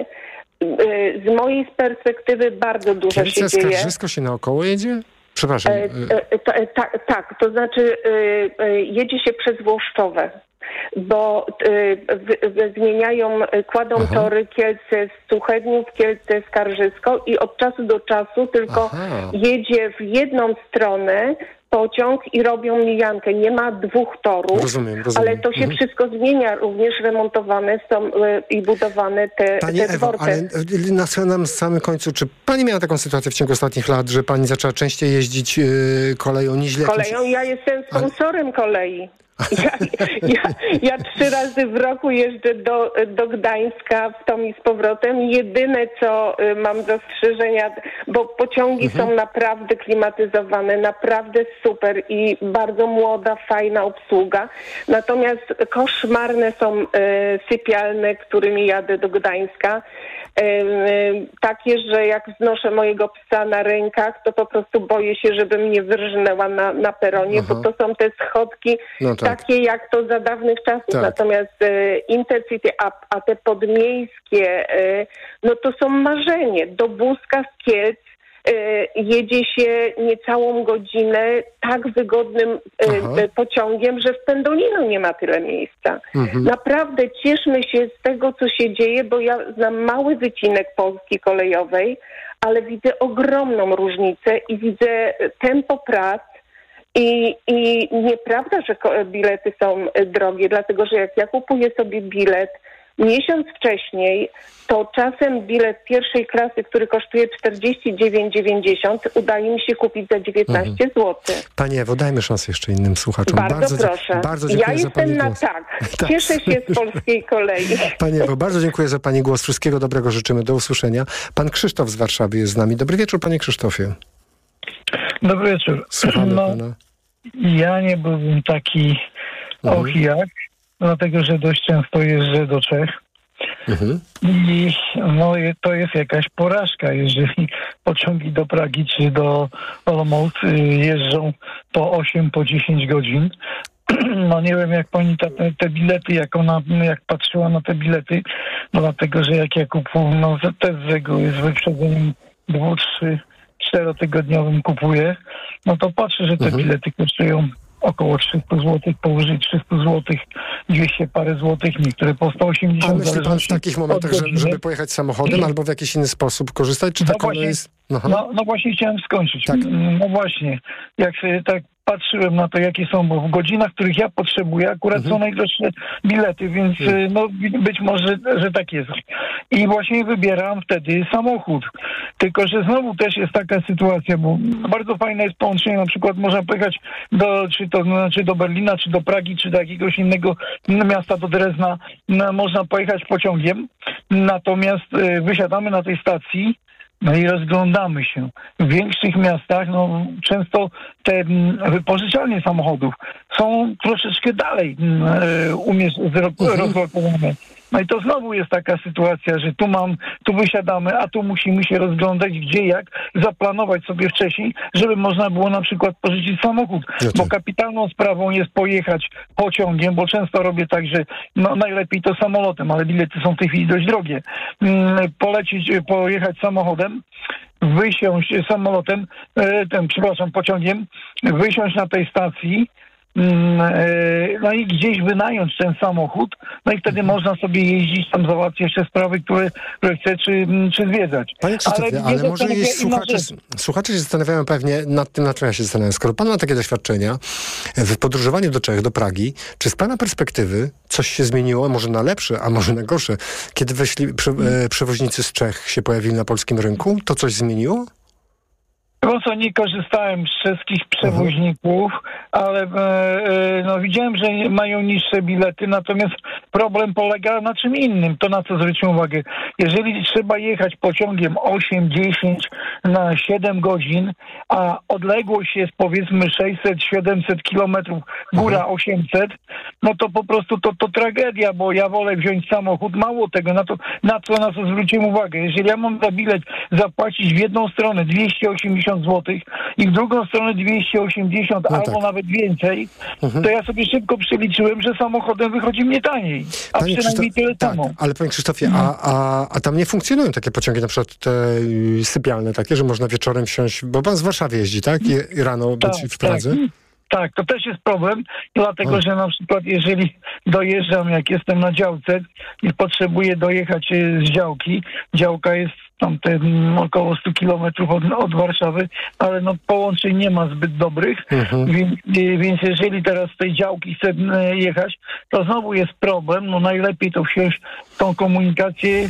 Z mojej perspektywy bardzo dużo się dzieje. Skarżysko się naokoło jedzie? Przepraszam. Tak, to znaczy jedzie się przez Włoszczowę, bo zmieniają, kładą tory Kielce z Suchedniów, Kielce Skarżysko i od czasu do czasu tylko jedzie w jedną stronę pociąg i robią mijankę. Nie ma 2 torów, rozumiem. Ale to się wszystko zmienia. Również remontowane są i budowane te dworce. Ale na samym końcu, czy pani miała taką sytuację w ciągu ostatnich lat, że pani zaczęła częściej jeździć koleją niż Koleją? Ja jestem sponsorem kolei. Ja 3 razy w roku jeżdżę do Gdańska w tom i z powrotem. Jedyne, co mam zastrzeżenia, bo pociągi są naprawdę klimatyzowane, naprawdę super i bardzo młoda, fajna obsługa. Natomiast koszmarne są sypialne, którymi jadę do Gdańska. takie, że jak znoszę mojego psa na rękach, to po prostu boję się, żeby mnie wyrżnęła na peronie, bo to są te schodki takie jak to za dawnych czasów. Tak. Natomiast Intercity, a te podmiejskie, no to są marzenie. Do Buska z Kielc jedzie się niecałą godzinę tak wygodnym pociągiem, że w Pendolino nie ma tyle miejsca. Naprawdę cieszmy się z tego, co się dzieje, bo ja znam mały wycinek Polski kolejowej, ale widzę ogromną różnicę i widzę tempo prac i nieprawda, że bilety są drogie, dlatego że jak ja kupuję sobie bilet miesiąc wcześniej, to czasem bilet pierwszej klasy, który kosztuje 49,90, udaje mi się kupić za 19 zł. Pani Ewo, dajmy szansę jeszcze innym słuchaczom. Bardzo proszę. Bardzo dziękuję za Pani jestem głos. tak. Cieszę się z polskiej kolei. Pani Ewo, bardzo dziękuję za Pani głos. Wszystkiego dobrego życzymy. Do usłyszenia. Pan Krzysztof z Warszawy jest z nami. Dobry wieczór, Panie Krzysztofie. Dobry wieczór. Słuchamy Pana. Ja nie byłbym taki jak, dlatego że dość często jeżdżę do Czech. I to jest jakaś porażka, jeżeli pociągi do Pragi czy do Olomouc jeżdżą po 8, po 10 godzin. No nie wiem, jak pani te bilety, jak patrzyła na te bilety, no dlatego, że jak ja kupuję, też z reguły z wyprzedzeniem 2, 3, 4-tygodniowym kupuję, no to patrzę, że te bilety kosztują około 300 zł, powyżej 300 zł, 200 parę złotych, niektóre po 180. A myśli pan w takich momentach, żeby pojechać samochodem albo w jakiś inny sposób korzystać? Czy jest... No właśnie chciałem skończyć. Tak. No właśnie, jak sobie tak patrzyłem na to, jakie są, bo w godzinach, których ja potrzebuję, akurat są najdroższe bilety, więc być może, że tak jest. I właśnie wybieram wtedy samochód. Tylko, że znowu też jest taka sytuacja, bo bardzo fajne jest połączenie, na przykład można pojechać czy do Berlina, czy do Pragi, czy do jakiegoś innego miasta, do Drezna, można pojechać pociągiem, natomiast wysiadamy na tej stacji, no i rozglądamy się. W większych miastach, często te wypożyczalnie samochodów są troszeczkę dalej rozlokowane. No i to znowu jest taka sytuacja, że tu wysiadamy, a tu musimy się rozglądać gdzie, jak, zaplanować sobie wcześniej, żeby można było na przykład pożyczyć samochód. Bo kapitalną sprawą jest pojechać pociągiem, bo często robię tak, że najlepiej to samolotem, ale bilety są w tej chwili dość drogie. Pojechać samochodem, wysiąść samolotem, pociągiem, wysiąść na tej stacji, no i gdzieś wynająć ten samochód, no i wtedy można sobie jeździć, tam załatwić jeszcze sprawy, które chce, czy zwiedzać. Panie Krzysztofie, ale może słuchacze się zastanawiają pewnie nad tym, na czym ja się zastanawiam. Skoro pan ma takie doświadczenia w podróżowaniu do Czech, do Pragi, czy z pana perspektywy coś się zmieniło, może na lepsze, a może na gorsze, kiedy przewoźnicy z Czech się pojawili na polskim rynku? To coś zmieniło? Nie korzystałem z czeskich przewoźników, ale widziałem, że mają niższe bilety, natomiast problem polega na czym innym. To na co zwróciłem uwagę. Jeżeli trzeba jechać pociągiem 8, 10 na 7 godzin, a odległość jest powiedzmy 600-700 kilometrów, góra 800, no to po prostu to tragedia, bo ja wolę wziąć samochód. Mało tego, na co zwróciłem uwagę. Jeżeli ja mam za bilet zapłacić w jedną stronę 280 zł i w drugą stronę 280 albo nawet więcej, to ja sobie szybko przeliczyłem, że samochodem wychodzi mnie taniej. A Panie przynajmniej tyle samo. Ale panie Krzysztofie, a tam nie funkcjonują takie pociągi, na przykład te sypialne takie, że można wieczorem wsiąść, bo pan z Warszawy jeździ, tak? I rano być w Pradze? Tak, to też jest problem, dlatego że na przykład jeżeli dojeżdżam, jak jestem na działce i potrzebuję dojechać z działki, działka jest tam około 100 kilometrów od Warszawy, ale połączeń nie ma zbyt dobrych, więc jeżeli teraz z tej działki chcę jechać, to znowu jest problem. Najlepiej to wsiąść w tą komunikację,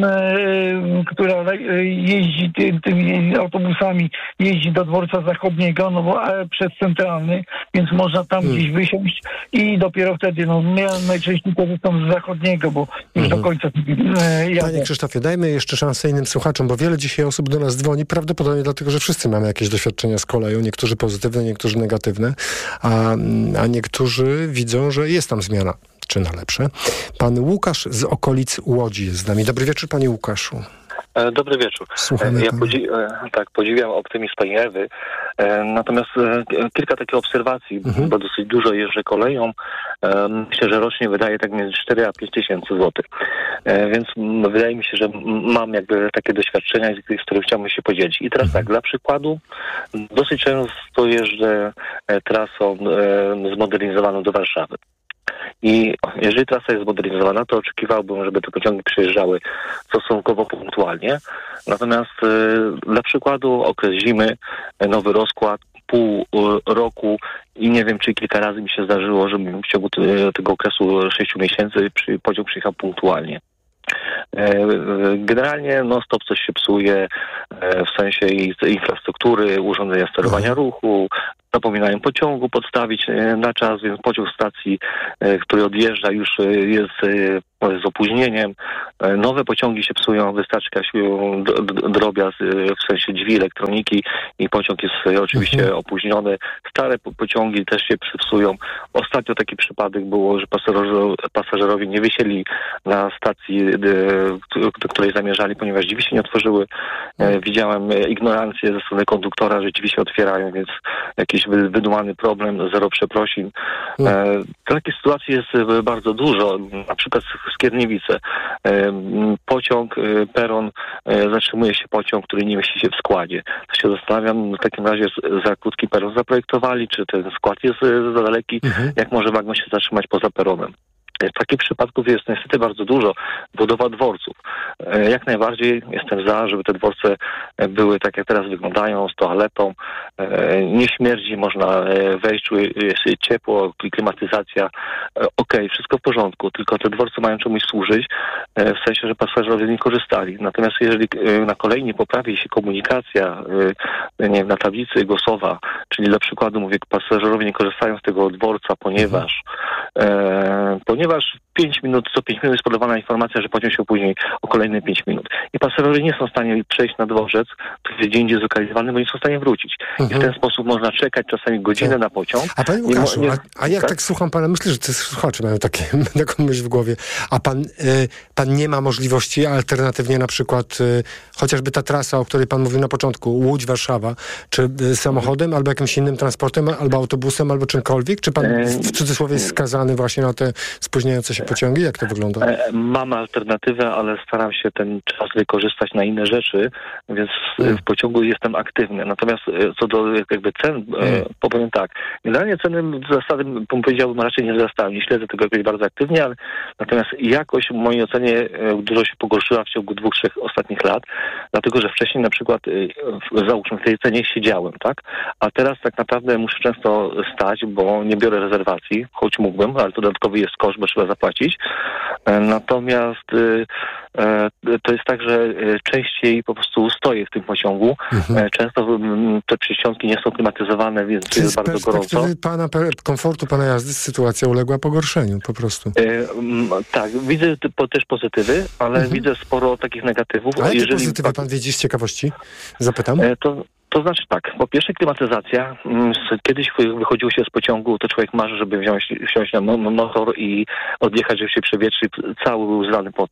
która jeździ tymi autobusami, jeździ do dworca zachodniego, bo przez centralny, więc można tam gdzieś wysiąść i dopiero wtedy, ja najczęściej korzystam z zachodniego, bo już do końca jadę. Panie Krzysztofie, dajmy jeszcze szansę innym słuchaczom, bo wiele dzisiaj osób do nas dzwoni, prawdopodobnie dlatego, że wszyscy mamy jakieś doświadczenia z koleją, niektórzy pozytywne, niektórzy negatywne, a niektórzy widzą, że jest tam zmiana. czy na lepsze. Pan Łukasz z okolic Łodzi jest z nami. Dobry wieczór, panie Łukaszu. Dobry wieczór. Podziwiam optymizm pani Ewy. Natomiast kilka takich obserwacji, bo dosyć dużo jeżdżę koleją. Myślę, że rocznie wydaje tak między 4 a 5 tysięcy złotych. Więc wydaje mi się, że mam jakby takie doświadczenia, z których chciałbym się podzielić. I teraz tak, dla przykładu, dosyć często jeżdżę trasą zmodernizowaną do Warszawy. I jeżeli trasa jest zmodernizowana, to oczekiwałbym, żeby te pociągi przyjeżdżały stosunkowo punktualnie. Natomiast dla przykładu okres zimy, nowy rozkład, pół roku i nie wiem, czy kilka razy mi się zdarzyło, żebym w ciągu tego okresu 6 miesięcy pociąg przyjechał punktualnie. Generalnie non-stop coś się psuje w sensie infrastruktury, urządzenia sterowania ruchu, zapominają pociągu podstawić na czas, więc pociąg stacji, który odjeżdża, już jest z opóźnieniem. Nowe pociągi się psują, wystarczy jakaś drobiazg w sensie drzwi, elektroniki i pociąg jest oczywiście opóźniony. Stare pociągi też się psują. Ostatnio taki przypadek było, że pasażerowie nie wysiedli na stacji, do której zamierzali, ponieważ drzwi się nie otworzyły. Widziałem ignorancję ze strony konduktora, że drzwi się otwierają, więc jakiś wydumany problem, zero przeprosin. Takich sytuacji jest bardzo dużo. Na przykład Skierniewice. Pociąg, peron, zatrzymuje się pociąg, który nie mieści się w składzie. To się zastanawiam, w takim razie za krótki peron zaprojektowali, czy ten skład jest za daleki, jak może wagon się zatrzymać poza peronem. Takich przypadków jest niestety bardzo dużo. Budowa dworców. Jak najbardziej jestem za, żeby te dworce były tak, jak teraz wyglądają, z toaletą. Nie śmierdzi, można wejść, jest ciepło, klimatyzacja. Okej, wszystko w porządku, tylko te dworce mają czemuś służyć, w sensie, że pasażerowie nie korzystali. Natomiast jeżeli na kolei nie poprawi się komunikacja, nie wiem, na tablicy głosowa, czyli dla przykładu mówię, pasażerowie nie korzystają z tego dworca, ponieważ 5 minut, co 5 minut jest podawana informacja, że pociąg się opóźni o kolejne 5 minut. I pasażerowie nie są w stanie przejść na dworzec, który jest gdzie indziej zlokalizowany, bo nie są w stanie wrócić. I w ten sposób można czekać czasami godzinę na pociąg. A panie Łukaszu, a jak tak słucham pana, myślę, że te słuchacze mają taką myśl w głowie. A pan nie ma możliwości alternatywnie na przykład chociażby ta trasa, o której pan mówił na początku, Łódź-Warszawa, czy samochodem, albo jakimś innym transportem, albo autobusem, albo czymkolwiek? Czy pan w cudzysłowie jest skazany właśnie na te spóźniające się pociągi? Jak to wygląda? Mam alternatywę, ale staram się ten czas wykorzystać na inne rzeczy, więc w pociągu jestem aktywny. Natomiast co do jakby cen, powiem tak, generalnie ceny zasady, powiedziałbym, raczej nie wzrastają. Nie śledzę tego jakoś bardzo aktywnie, ale natomiast jakość w mojej ocenie dużo się pogorszyła w ciągu 2-3 ostatnich lat, dlatego że wcześniej na przykład załóżmy w tej cenie siedziałem, tak? A teraz tak naprawdę muszę często stać, bo nie biorę rezerwacji, choć mógłbym, ale to dodatkowy jest koszt, bo trzeba zapłacić. Natomiast to jest tak, że częściej po prostu stoję w tym pociągu. Często te przyściągi nie są klimatyzowane, więc jest bardzo gorąco. Z perspektywy komfortu pana jazdy sytuacja uległa pogorszeniu po prostu. Tak, widzę też pozytywy, ale widzę sporo takich negatywów. A jakie pozytywy pan widzi z ciekawości? Zapytam. To znaczy tak, po pierwsze klimatyzacja. Kiedyś wychodziło się z pociągu, to człowiek marzy, żeby wsiąść na motor i odjechać, żeby się przewietrzył. Cały był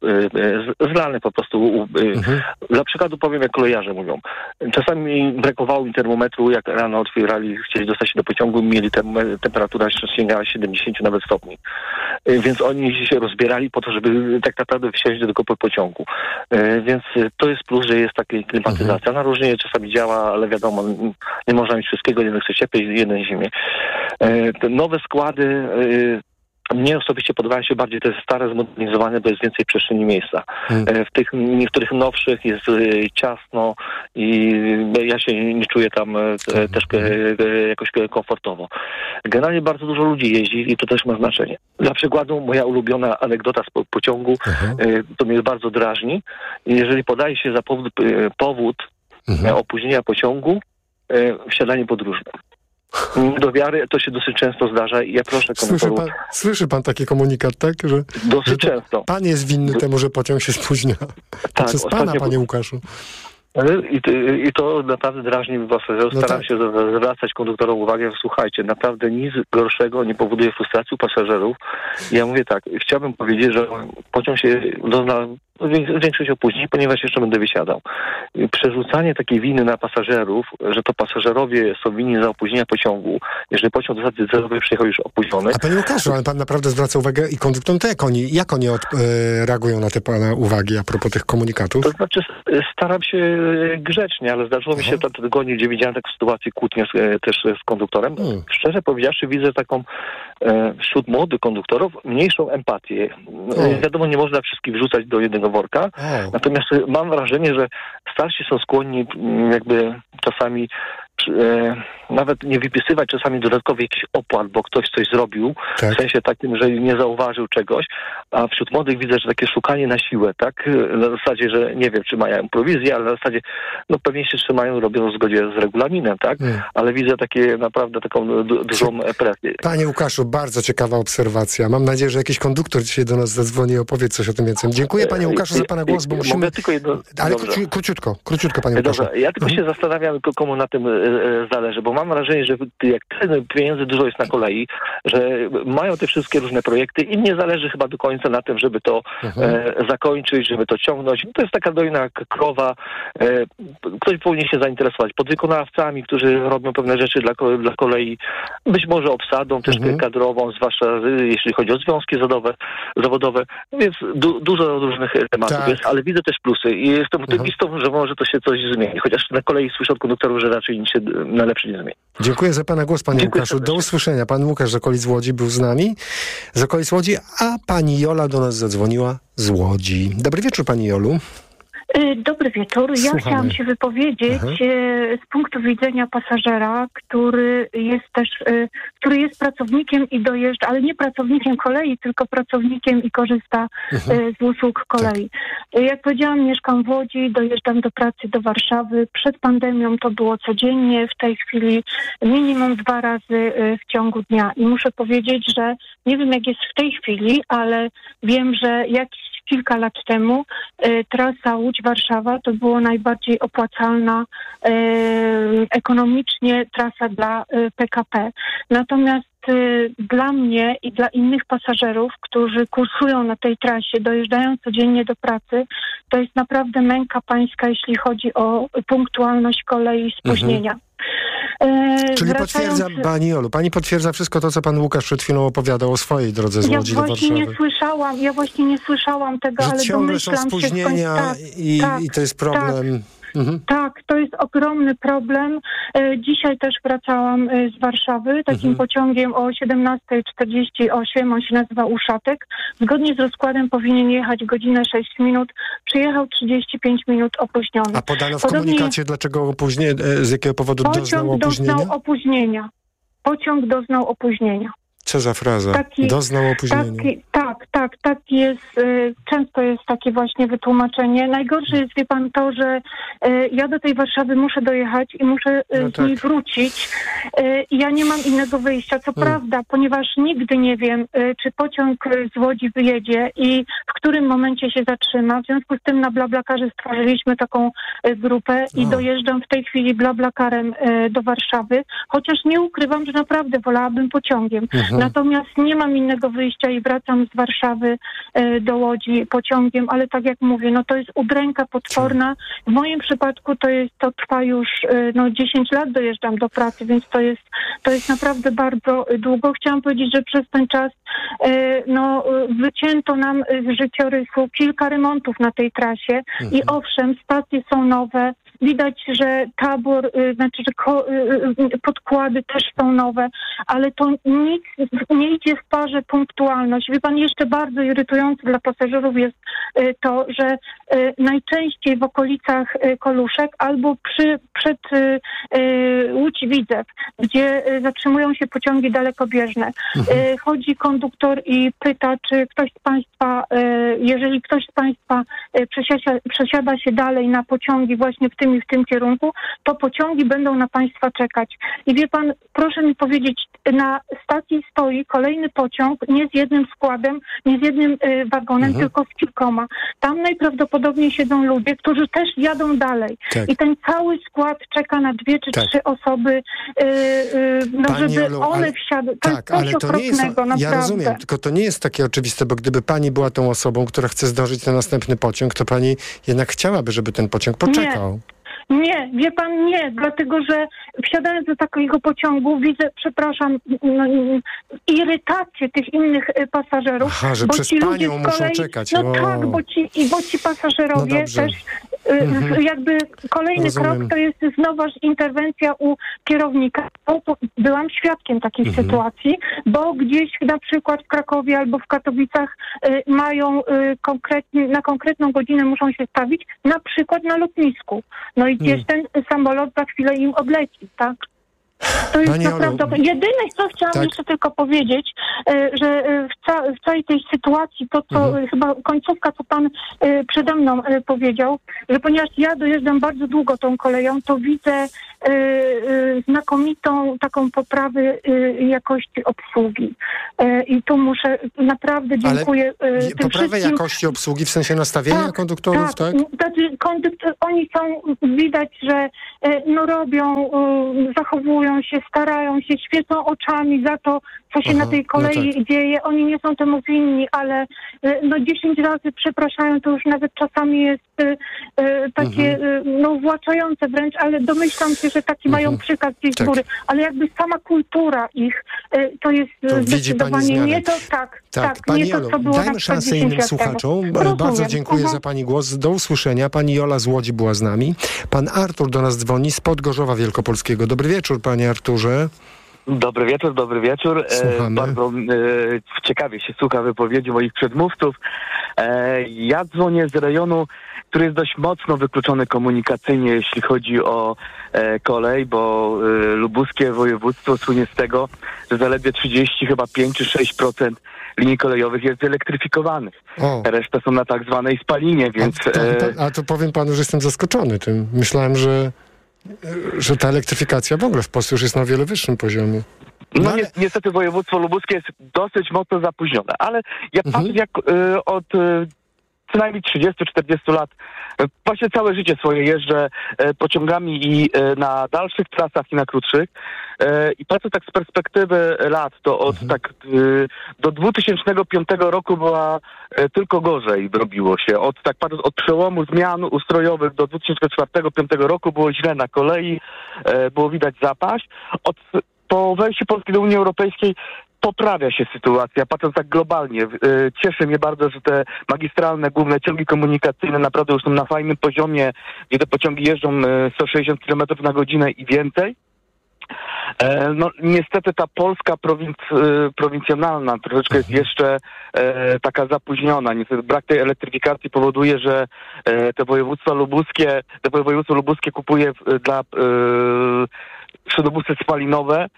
zlany po prostu. Dla przykładu powiem, jak kolejarze mówią. Czasami brakowało mi termometru, jak rano otwierali, chcieli dostać się do pociągu, mieli temperatura sięgała 70 nawet stopni. Więc oni się rozbierali po to, żeby tak naprawdę wsiąść do tego pociągu. Więc to jest plus, że jest taka klimatyzacja. Na różnie czasami działa, ale wiadomo, nie można mieć wszystkiego, jeden chce cieplej, jeden zimniej. Te nowe składy, mnie osobiście podobają się bardziej te stare, zmodernizowane, bo jest więcej przestrzeni miejsca. W tych niektórych nowszych jest ciasno i ja się nie czuję tam też jakoś komfortowo. Generalnie bardzo dużo ludzi jeździ i to też ma znaczenie. Dla przykładu moja ulubiona anegdota z pociągu, to mnie bardzo drażni. Jeżeli podaje się za powód opóźnienia pociągu, wsiadanie podróżne. Do wiary to się dosyć często zdarza i ja proszę konduktorów... Słyszy pan taki komunikat, tak? Że dosyć często. Pan jest winny temu, że pociąg się spóźnia. Tak, przez pana, panie Łukaszu. I to naprawdę drażni pasażerów. Staram się zwracać konduktorom uwagę. Słuchajcie, naprawdę nic gorszego nie powoduje frustracji u pasażerów. Ja mówię tak, chciałbym powiedzieć, że pociąg się dozna większość opóźnień, ponieważ jeszcze będę wysiadał. Przerzucanie takiej winy na pasażerów, że to pasażerowie są winni za opóźnienia pociągu, jeżeli pociąg do stacji celowej przyjechał już opóźniony. A panie Łukaszu, ale pan naprawdę zwraca uwagę i konduktom, to jak oni reagują na te pana uwagi a propos tych komunikatów? To znaczy staram się grzecznie, ale zdarzyło mi się w tym tygodniu, gdzie widziałem taką sytuację kłótnie też z konduktorem. Szczerze powiedziawszy, widzę taką wśród młodych konduktorów mniejszą empatię. Wiadomo, nie można wszystkich wrzucać do jednego worka, natomiast mam wrażenie, że starsi są skłonni jakby czasami nawet nie wypisywać czasami dodatkowych jakichś opłat, bo ktoś coś zrobił, w sensie takim, że nie zauważył czegoś, a wśród młodych widzę, że takie szukanie na siłę, tak? Na zasadzie, że nie wiem, czy mają prowizję, ale na zasadzie, no pewnie się trzymają, robią w zgodzie z regulaminem, tak? Ale widzę takie naprawdę taką dużą presję. Panie Łukaszu, bardzo ciekawa obserwacja. Mam nadzieję, że jakiś konduktor dzisiaj do nas zadzwoni i opowie coś o tym więcej. Dziękuję panie Łukaszu za pana głos, bo musimy... Mogę tylko jedno... Ale króciutko panie Łukaszu. Dobrze, ja tylko się zastanawiam, komu na tym zależy, bo mam wrażenie, że jak pieniędzy dużo jest na kolei, że mają te wszystkie różne projekty i nie zależy chyba do końca na tym, żeby to zakończyć, żeby to ciągnąć. To jest taka dojna krowa. Ktoś powinien się zainteresować podwykonawcami, którzy robią pewne rzeczy dla kolei, być może obsadą też kadrową, zwłaszcza jeśli chodzi o związki zawodowe. Więc dużo różnych tematów jest, ale widzę też plusy i jestem optymistą, że może to się coś zmieni. Chociaż na kolei słyszę od konduktorów, że raczej nic się na lepszy nie zmieni. Dziękuję za pana głos, panie Łukaszu. Serdecznie. Do usłyszenia. Pan Łukasz z okolic Łodzi był z nami. Z okolic Łodzi, a pani Jola do nas zadzwoniła z Łodzi. Dobry wieczór, pani Jolu. Dobry wieczór. Ja chciałam się wypowiedzieć z punktu widzenia pasażera, który jest pracownikiem i dojeżdża, ale nie pracownikiem kolei, tylko pracownikiem i korzysta z usług kolei. Jak powiedziałam, mieszkam w Łodzi, dojeżdżam do pracy do Warszawy. Przed pandemią to było codziennie, w tej chwili minimum 2 razy w ciągu dnia. I muszę powiedzieć, że nie wiem jak jest w tej chwili, ale wiem, że kilka lat temu trasa Łódź-Warszawa to było najbardziej opłacalna ekonomicznie trasa dla PKP. Natomiast dla mnie i dla innych pasażerów, którzy kursują na tej trasie, dojeżdżają codziennie do pracy, to jest naprawdę męka pańska, jeśli chodzi o punktualność kolei i spóźnienia. Czyli potwierdza, pani Jolu, pani potwierdza wszystko to, co pan Łukasz przed chwilą opowiadał o swojej drodze z Łodzi do Warszawy. Ja właśnie nie słyszałam tego, że ale ciągle są spóźnienia i to jest problem. Tak, to jest ogromny problem. Dzisiaj też wracałam z Warszawy takim pociągiem o 17:48, on się nazywa Uszatek. Zgodnie z rozkładem powinien jechać godzinę 6 minut, przyjechał 35 minut opóźniony. A podano w komunikacie, dlaczego z jakiego powodu doznał opóźnienia? Pociąg doznał opóźnienia. Co za fraza? Doznał opóźnienia. Tak jest. Często jest takie właśnie wytłumaczenie. Najgorsze jest, wie pan, to, że ja do tej Warszawy muszę dojechać i muszę z niej wrócić. I ja nie mam innego wyjścia. Co prawda, ponieważ nigdy nie wiem, czy pociąg z Łodzi wyjedzie i w którym momencie się zatrzyma. W związku z tym na BlaBlaCarze stworzyliśmy taką grupę i dojeżdżam w tej chwili BlaBlaCarem do Warszawy. Chociaż nie ukrywam, że naprawdę wolałabym pociągiem. Natomiast nie mam innego wyjścia i wracam z Warszawy do Łodzi pociągiem, ale tak jak mówię, no to jest udręka potworna. W moim przypadku to trwa już 10 lat, dojeżdżam do pracy, więc to jest naprawdę bardzo długo. Chciałam powiedzieć, że przez ten czas wycięto nam z życiorysu kilka remontów na tej trasie i owszem, stacje są nowe. Widać, że tabor, podkłady też są nowe, ale to nic nie idzie w parze punktualność. Wie pan, jeszcze bardzo irytujące dla pasażerów jest to, że najczęściej w okolicach Koluszek albo przed Łódź-Widzew, gdzie zatrzymują się pociągi dalekobieżne, chodzi konduktor i pyta, czy ktoś z państwa, jeżeli ktoś z państwa przesiada się dalej na pociągi właśnie w tym tym i w tym kierunku, to pociągi będą na państwa czekać. I wie pan, proszę mi powiedzieć, na stacji stoi kolejny pociąg, nie z jednym składem, nie z jednym wagonem, tylko z kilkoma. Tam najprawdopodobniej siedzą ludzie, którzy też jadą dalej. Tak. I ten cały skład czeka na 2 czy 3 osoby, żeby Olu, one wsiadły. To tak, ale to nie jest, naprawdę. ja rozumiem, tylko to nie jest takie oczywiste, bo gdyby pani była tą osobą, która chce zdążyć na następny pociąg, to pani jednak chciałaby, żeby ten pociąg poczekał. Nie, wie pan, nie, dlatego że wsiadając do takiego pociągu widzę, przepraszam, irytację tych innych pasażerów. Aha, że bo przez ci panią ludzie muszą czekać. No tak, bo ci pasażerowie też jakby kolejny krok to jest znowu interwencja u kierownika. Byłam świadkiem takiej sytuacji, bo gdzieś na przykład w Krakowie albo w Katowicach mają na konkretną godzinę muszą się stawić, na przykład na lotnisku. No i gdzieś ten samolot za chwilę im odleci, tak? To jest naprawdę... Jedyne, co chciałam jeszcze tylko powiedzieć, że w całej tej sytuacji, to co chyba końcówka, co pan przede mną powiedział, że ponieważ ja dojeżdżam bardzo długo tą koleją, to widzę znakomitą taką poprawę jakości obsługi. I tu muszę, naprawdę dziękuję tym poprawę jakości obsługi w sensie nastawienia konduktorów, tak? Znaczy, oni są, widać, że robią, zachowują się, starają się, świecą oczami za to, co się na tej kolei dzieje. Oni nie są temu winni, ale 10 razy przepraszają, to już nawet czasami jest takie uwłaczające wręcz, ale domyślam się, że taki mają przykaz gdzieś z góry. Ale jakby sama kultura ich, to jest zdecydowanie nie to, Pani Jolu, dajmy szansę innym słuchaczom. Bardzo dziękuję za pani głos. Do usłyszenia. Pani Jola z Łodzi była z nami. Pan Artur do nas dzwoni z Podgorzowa Wielkopolskiego. Dobry wieczór, panie Arturze. Dobry wieczór. Słuchamy. Bardzo ciekawie się słucha wypowiedzi moich przedmówców. Ja dzwonię z rejonu, który jest dość mocno wykluczony komunikacyjnie, jeśli chodzi o kolej, bo lubuskie województwo słynie z tego, że zaledwie 5 czy 6% linii kolejowych jest elektryfikowanych. Reszta są na tak zwanej spalinie, więc... A to powiem panu, że jestem zaskoczony tym. Myślałem, że ta elektryfikacja w ogóle w Polsce już jest na wiele wyższym poziomie. Niestety województwo lubuskie jest dosyć mocno zapóźnione, ale ja patrzę jak od co najmniej 30-40 lat, właśnie całe życie swoje jeżdżę pociągami i na dalszych trasach i na krótszych i patrzę tak z perspektywy lat, to od do 2005 roku była tylko gorzej robiło się. Od przełomu zmian ustrojowych do 2004-2005 roku było źle na kolei, było widać zapaść. Po wejściu Polski do Unii Europejskiej poprawia się sytuacja, patrząc tak globalnie. Cieszy mnie bardzo, że te magistralne, główne ciągi komunikacyjne naprawdę już są na fajnym poziomie, gdzie te pociągi jeżdżą 160 km na godzinę i więcej. Niestety ta Polska prowincjonalna troszeczkę jest jeszcze taka zapóźniona. Niestety brak tej elektryfikacji powoduje, że te województwo lubuskie kupuje dla szynobusy spalinowe.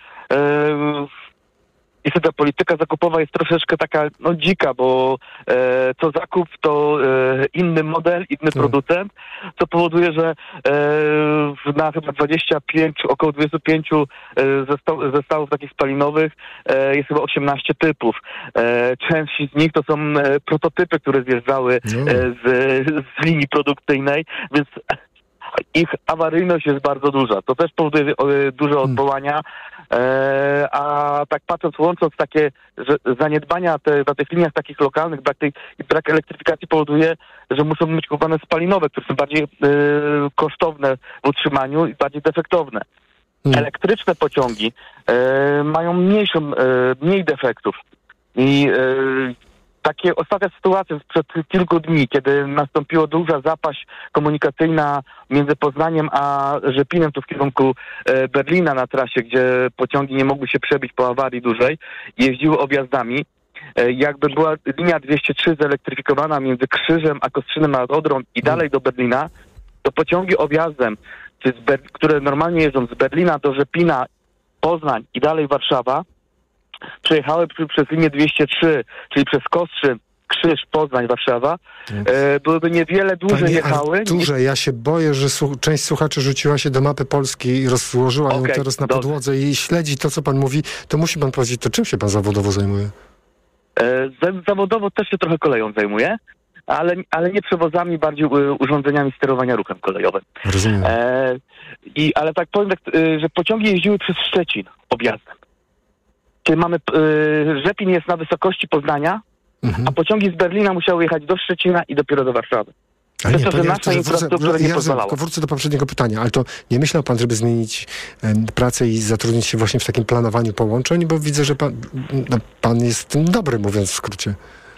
Niestety ta polityka zakupowa jest troszeczkę taka dzika, bo co zakup to inny model, inny producent, co powoduje, że na chyba około 25 zestawów takich spalinowych jest chyba 18 typów. Część z nich to są prototypy, które zjeżdżały z linii produkcyjnej, więc ich awaryjność jest bardzo duża. To też powoduje duże odwołania, a tak patrząc, łącząc takie zaniedbania na tych liniach takich lokalnych, brak elektryfikacji powoduje, że muszą być kupowane spalinowe, które są bardziej kosztowne w utrzymaniu i bardziej defektowne. Elektryczne pociągi mają mniej defektów i takie ostatnia sytuacja sprzed kilku dni, kiedy nastąpiła duża zapaść komunikacyjna między Poznaniem a Rzepinem, tu w kierunku Berlina na trasie, gdzie pociągi nie mogły się przebić po awarii dużej, jeździły objazdami. Jakby była linia 203 zelektryfikowana między Krzyżem a Kostrzynem nad Odrą i dalej do Berlina, to pociągi objazdem, które normalnie jeżdżą z Berlina do Rzepina, Poznań i dalej Warszawa, przejechały przez linię 203, czyli przez Kostrzyn Krzyż, Poznań, Warszawa, byłyby niewiele dłużej jechały. Arturze, ja się boję, że część słuchaczy rzuciła się do mapy Polski i rozłożyła ją teraz na podłodze i śledzi to, co pan mówi. To musi pan powiedzieć, to czym się pan zawodowo zajmuje? Zawodowo też się trochę koleją zajmuję, ale nie przewozami, bardziej urządzeniami sterowania ruchem kolejowym. Rozumiem. Ale tak powiem, że pociągi jeździły przez Szczecin objazdem. Czyli mamy, Rzepin jest na wysokości Poznania, a pociągi z Berlina musiały jechać do Szczecina i dopiero do Warszawy. Przez to, że nasza infrastruktura nie pozwalała. Wrócę do poprzedniego pytania, ale to nie myślał pan, żeby zmienić pracę i zatrudnić się właśnie w takim planowaniu połączeń? Bo widzę, że pan jest w tym dobry, mówiąc w skrócie.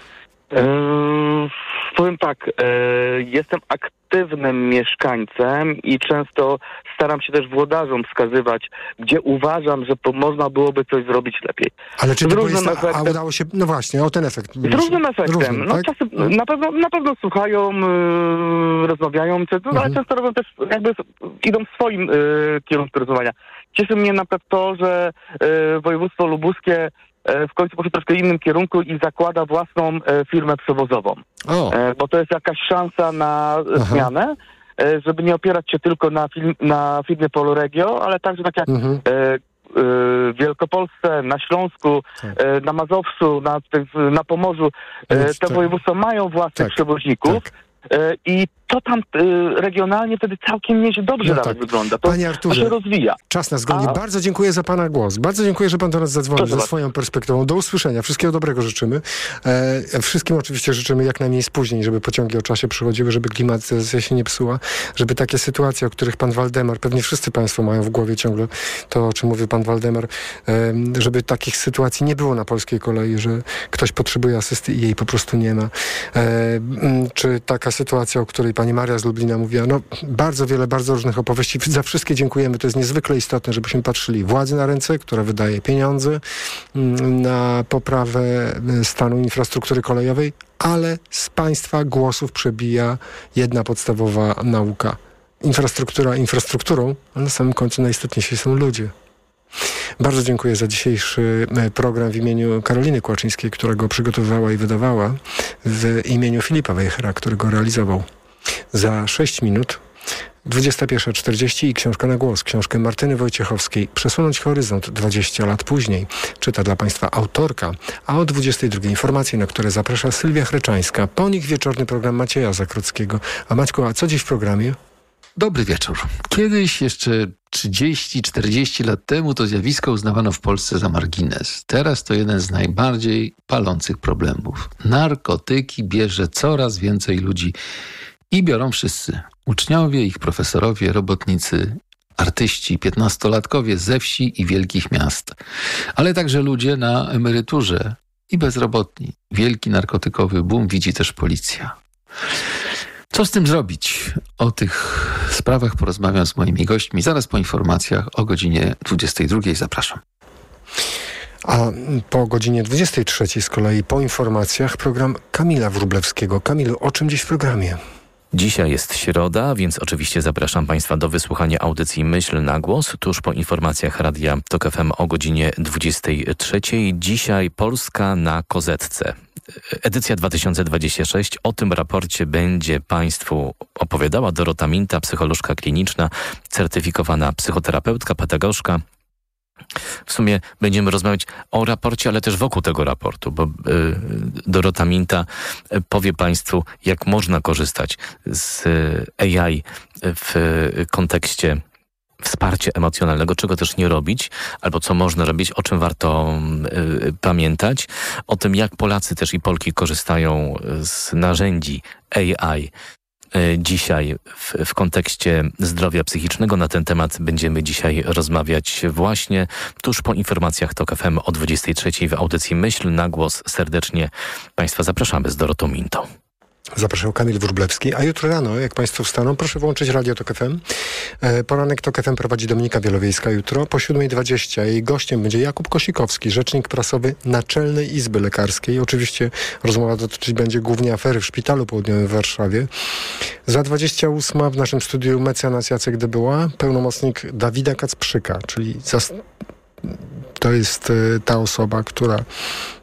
Powiem tak, jestem aktywnym mieszkańcem i często staram się też włodarzom wskazywać, gdzie uważam, że można byłoby coś zrobić lepiej. Ale czy to jest, a udało się, no właśnie, o ten efekt. Z różnym efektem. Tak? Czasem na pewno słuchają, rozmawiają, ale często robią też, idą w swoim kierunku rozmawiania. Cieszy mnie na przykład to, że województwo lubuskie w końcu poszło troszkę innym kierunku i zakłada własną firmę przewozową. Bo to jest jakaś szansa na zmianę, żeby nie opierać się tylko na firmie Polregio, ale także tak jak w Wielkopolsce, na Śląsku, na Mazowszu, na Pomorzu, te województwa mają własnych przewoźników. I to tam regionalnie wtedy całkiem nieźle dobrze nawet wygląda. Panie Arturze, to się rozwija. Czas nas goni. Bardzo dziękuję za pana głos. Bardzo dziękuję, że pan do nas zadzwonił ze swoją perspektywą. Do usłyszenia. Wszystkiego dobrego życzymy. Wszystkim oczywiście życzymy jak najmniej spóźnień, żeby pociągi o czasie przychodziły, żeby klimatyzacja się nie psuła, żeby takie sytuacje, o których pan Waldemar, pewnie wszyscy państwo mają w głowie ciągle to, o czym mówił pan Waldemar, żeby takich sytuacji nie było na polskiej kolei, że ktoś potrzebuje asysty i jej po prostu nie ma. Czy taka sytuacja, o której pani Maria z Lublina mówiła, bardzo wiele, bardzo różnych opowieści. Za wszystkie dziękujemy. To jest niezwykle istotne, żebyśmy patrzyli władzy na ręce, która wydaje pieniądze na poprawę stanu infrastruktury kolejowej, ale z państwa głosów przebija jedna podstawowa nauka. Infrastruktura infrastrukturą, ale na samym końcu najistotniejsi są ludzie. Bardzo dziękuję za dzisiejszy program w imieniu Karoliny Kłaczyńskiej, która go przygotowywała i wydawała, w imieniu Filipa Wejhera, który go realizował. Za 6 minut 21:40 i książka na głos. Książkę Martyny Wojciechowskiej Przesunąć horyzont 20 lat później. Czyta dla państwa autorka, a o 22:00 informacje, na które zaprasza Sylwia Hreczańska. Po nich wieczorny program Macieja Zakrockiego. A Maćku, a co dziś w programie? Dobry wieczór. Kiedyś, jeszcze 30-40 lat temu, to zjawisko uznawano w Polsce za margines. Teraz to jeden z najbardziej palących problemów. Narkotyki bierze coraz więcej ludzi i biorą wszyscy. Uczniowie, ich profesorowie, robotnicy, artyści, 15-latkowie ze wsi i wielkich miast. Ale także ludzie na emeryturze i bezrobotni. Wielki narkotykowy boom widzi też policja. Co z tym zrobić? O tych sprawach porozmawiam z moimi gośćmi zaraz po informacjach o godzinie 22:00. Zapraszam. A po godzinie 23:00 z kolei po informacjach program Kamila Wróblewskiego. Kamilu, o czym dziś w programie? Dzisiaj jest środa, więc oczywiście zapraszam Państwa do wysłuchania audycji Myśl na głos tuż po informacjach Radia TOK FM o godzinie 23:00. Dzisiaj Polska na kozetce. Edycja 2026. O tym raporcie będzie Państwu opowiadała Dorota Minta, psycholożka kliniczna, certyfikowana psychoterapeutka, pedagogzka. W sumie będziemy rozmawiać o raporcie, ale też wokół tego raportu, bo Dorota Minta powie Państwu, jak można korzystać z AI w kontekście wsparcia emocjonalnego, czego też nie robić, albo co można robić, o czym warto pamiętać, o tym, jak Polacy też i Polki korzystają z narzędzi AI dzisiaj w kontekście zdrowia psychicznego. Na ten temat będziemy dzisiaj rozmawiać właśnie tuż po informacjach TOK FM o 23:00 w audycji Myśl na głos. Serdecznie Państwa zapraszamy z Dorotą Mintą. Zapraszał Kamil Wróblewski, a jutro rano, jak Państwo wstaną, proszę włączyć Radio TOK FM. Poranek TOK FM prowadzi Dominika Wielowiejska jutro po 7:20. Jej gościem będzie Jakub Kosikowski, rzecznik prasowy Naczelnej Izby Lekarskiej. Oczywiście rozmowa dotyczyć będzie głównie afery w Szpitalu Południowym w Warszawie. Za 28 w naszym studiu mecenas Jacek Debyła, pełnomocnik Dawida Kacprzyka, czyli to jest ta osoba, która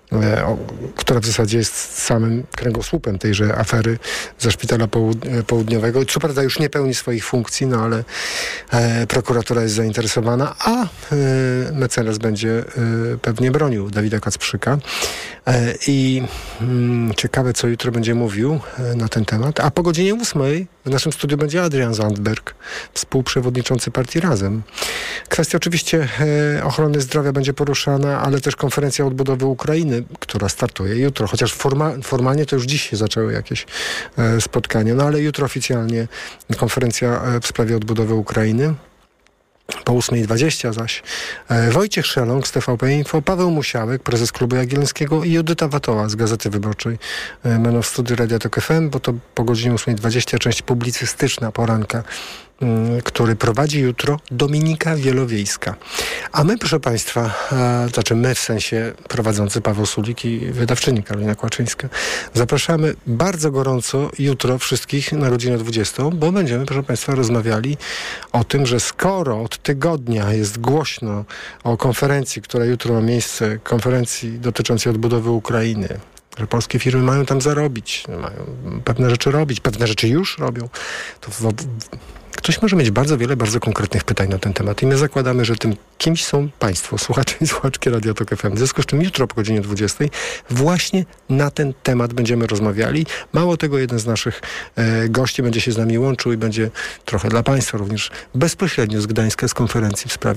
która w zasadzie jest samym kręgosłupem tejże afery ze Szpitala Południowego. Co prawda już nie pełni swoich funkcji, no ale prokuratura jest zainteresowana, a mecenas będzie pewnie bronił Dawida Kacprzyka. I ciekawe, co jutro będzie mówił na ten temat. A po godzinie 8 w naszym studiu będzie Adrian Zandberg, współprzewodniczący partii Razem. Kwestia oczywiście ochrony zdrowia będzie poruszana, ale też konferencja odbudowy Ukrainy, która startuje jutro, chociaż formalnie to już dziś się zaczęły jakieś spotkania, no ale jutro oficjalnie konferencja w sprawie odbudowy Ukrainy. Po 8:20 zaś Wojciech Szeląg z TVP Info, Paweł Musiałek, prezes Klubu Jagiellońskiego i Judyta Watoła z Gazety Wyborczej. Będą w studiu Radia Tok FM, bo to po godzinie 8:20 część publicystyczna poranka, który prowadzi jutro Dominika Wielowiejska. A my, proszę Państwa, znaczy my w sensie prowadzący Paweł Sulik i wydawczyni Karolina Kłaczyńska, zapraszamy bardzo gorąco jutro wszystkich na godzinę 20, bo będziemy, proszę Państwa, rozmawiali o tym, że skoro od tygodnia jest głośno o konferencji, która jutro ma miejsce, konferencji dotyczącej odbudowy Ukrainy, że polskie firmy mają tam zarobić, mają pewne rzeczy robić, pewne rzeczy już robią, to ktoś może mieć bardzo wiele, bardzo konkretnych pytań na ten temat i my zakładamy, że tym kimś są Państwo, słuchacze i słuchaczki Radia Tok FM. W związku z czym jutro po godzinie 20 właśnie na ten temat będziemy rozmawiali. Mało tego, jeden z naszych gości będzie się z nami łączył i będzie trochę dla Państwa również bezpośrednio z Gdańska z konferencji w sprawie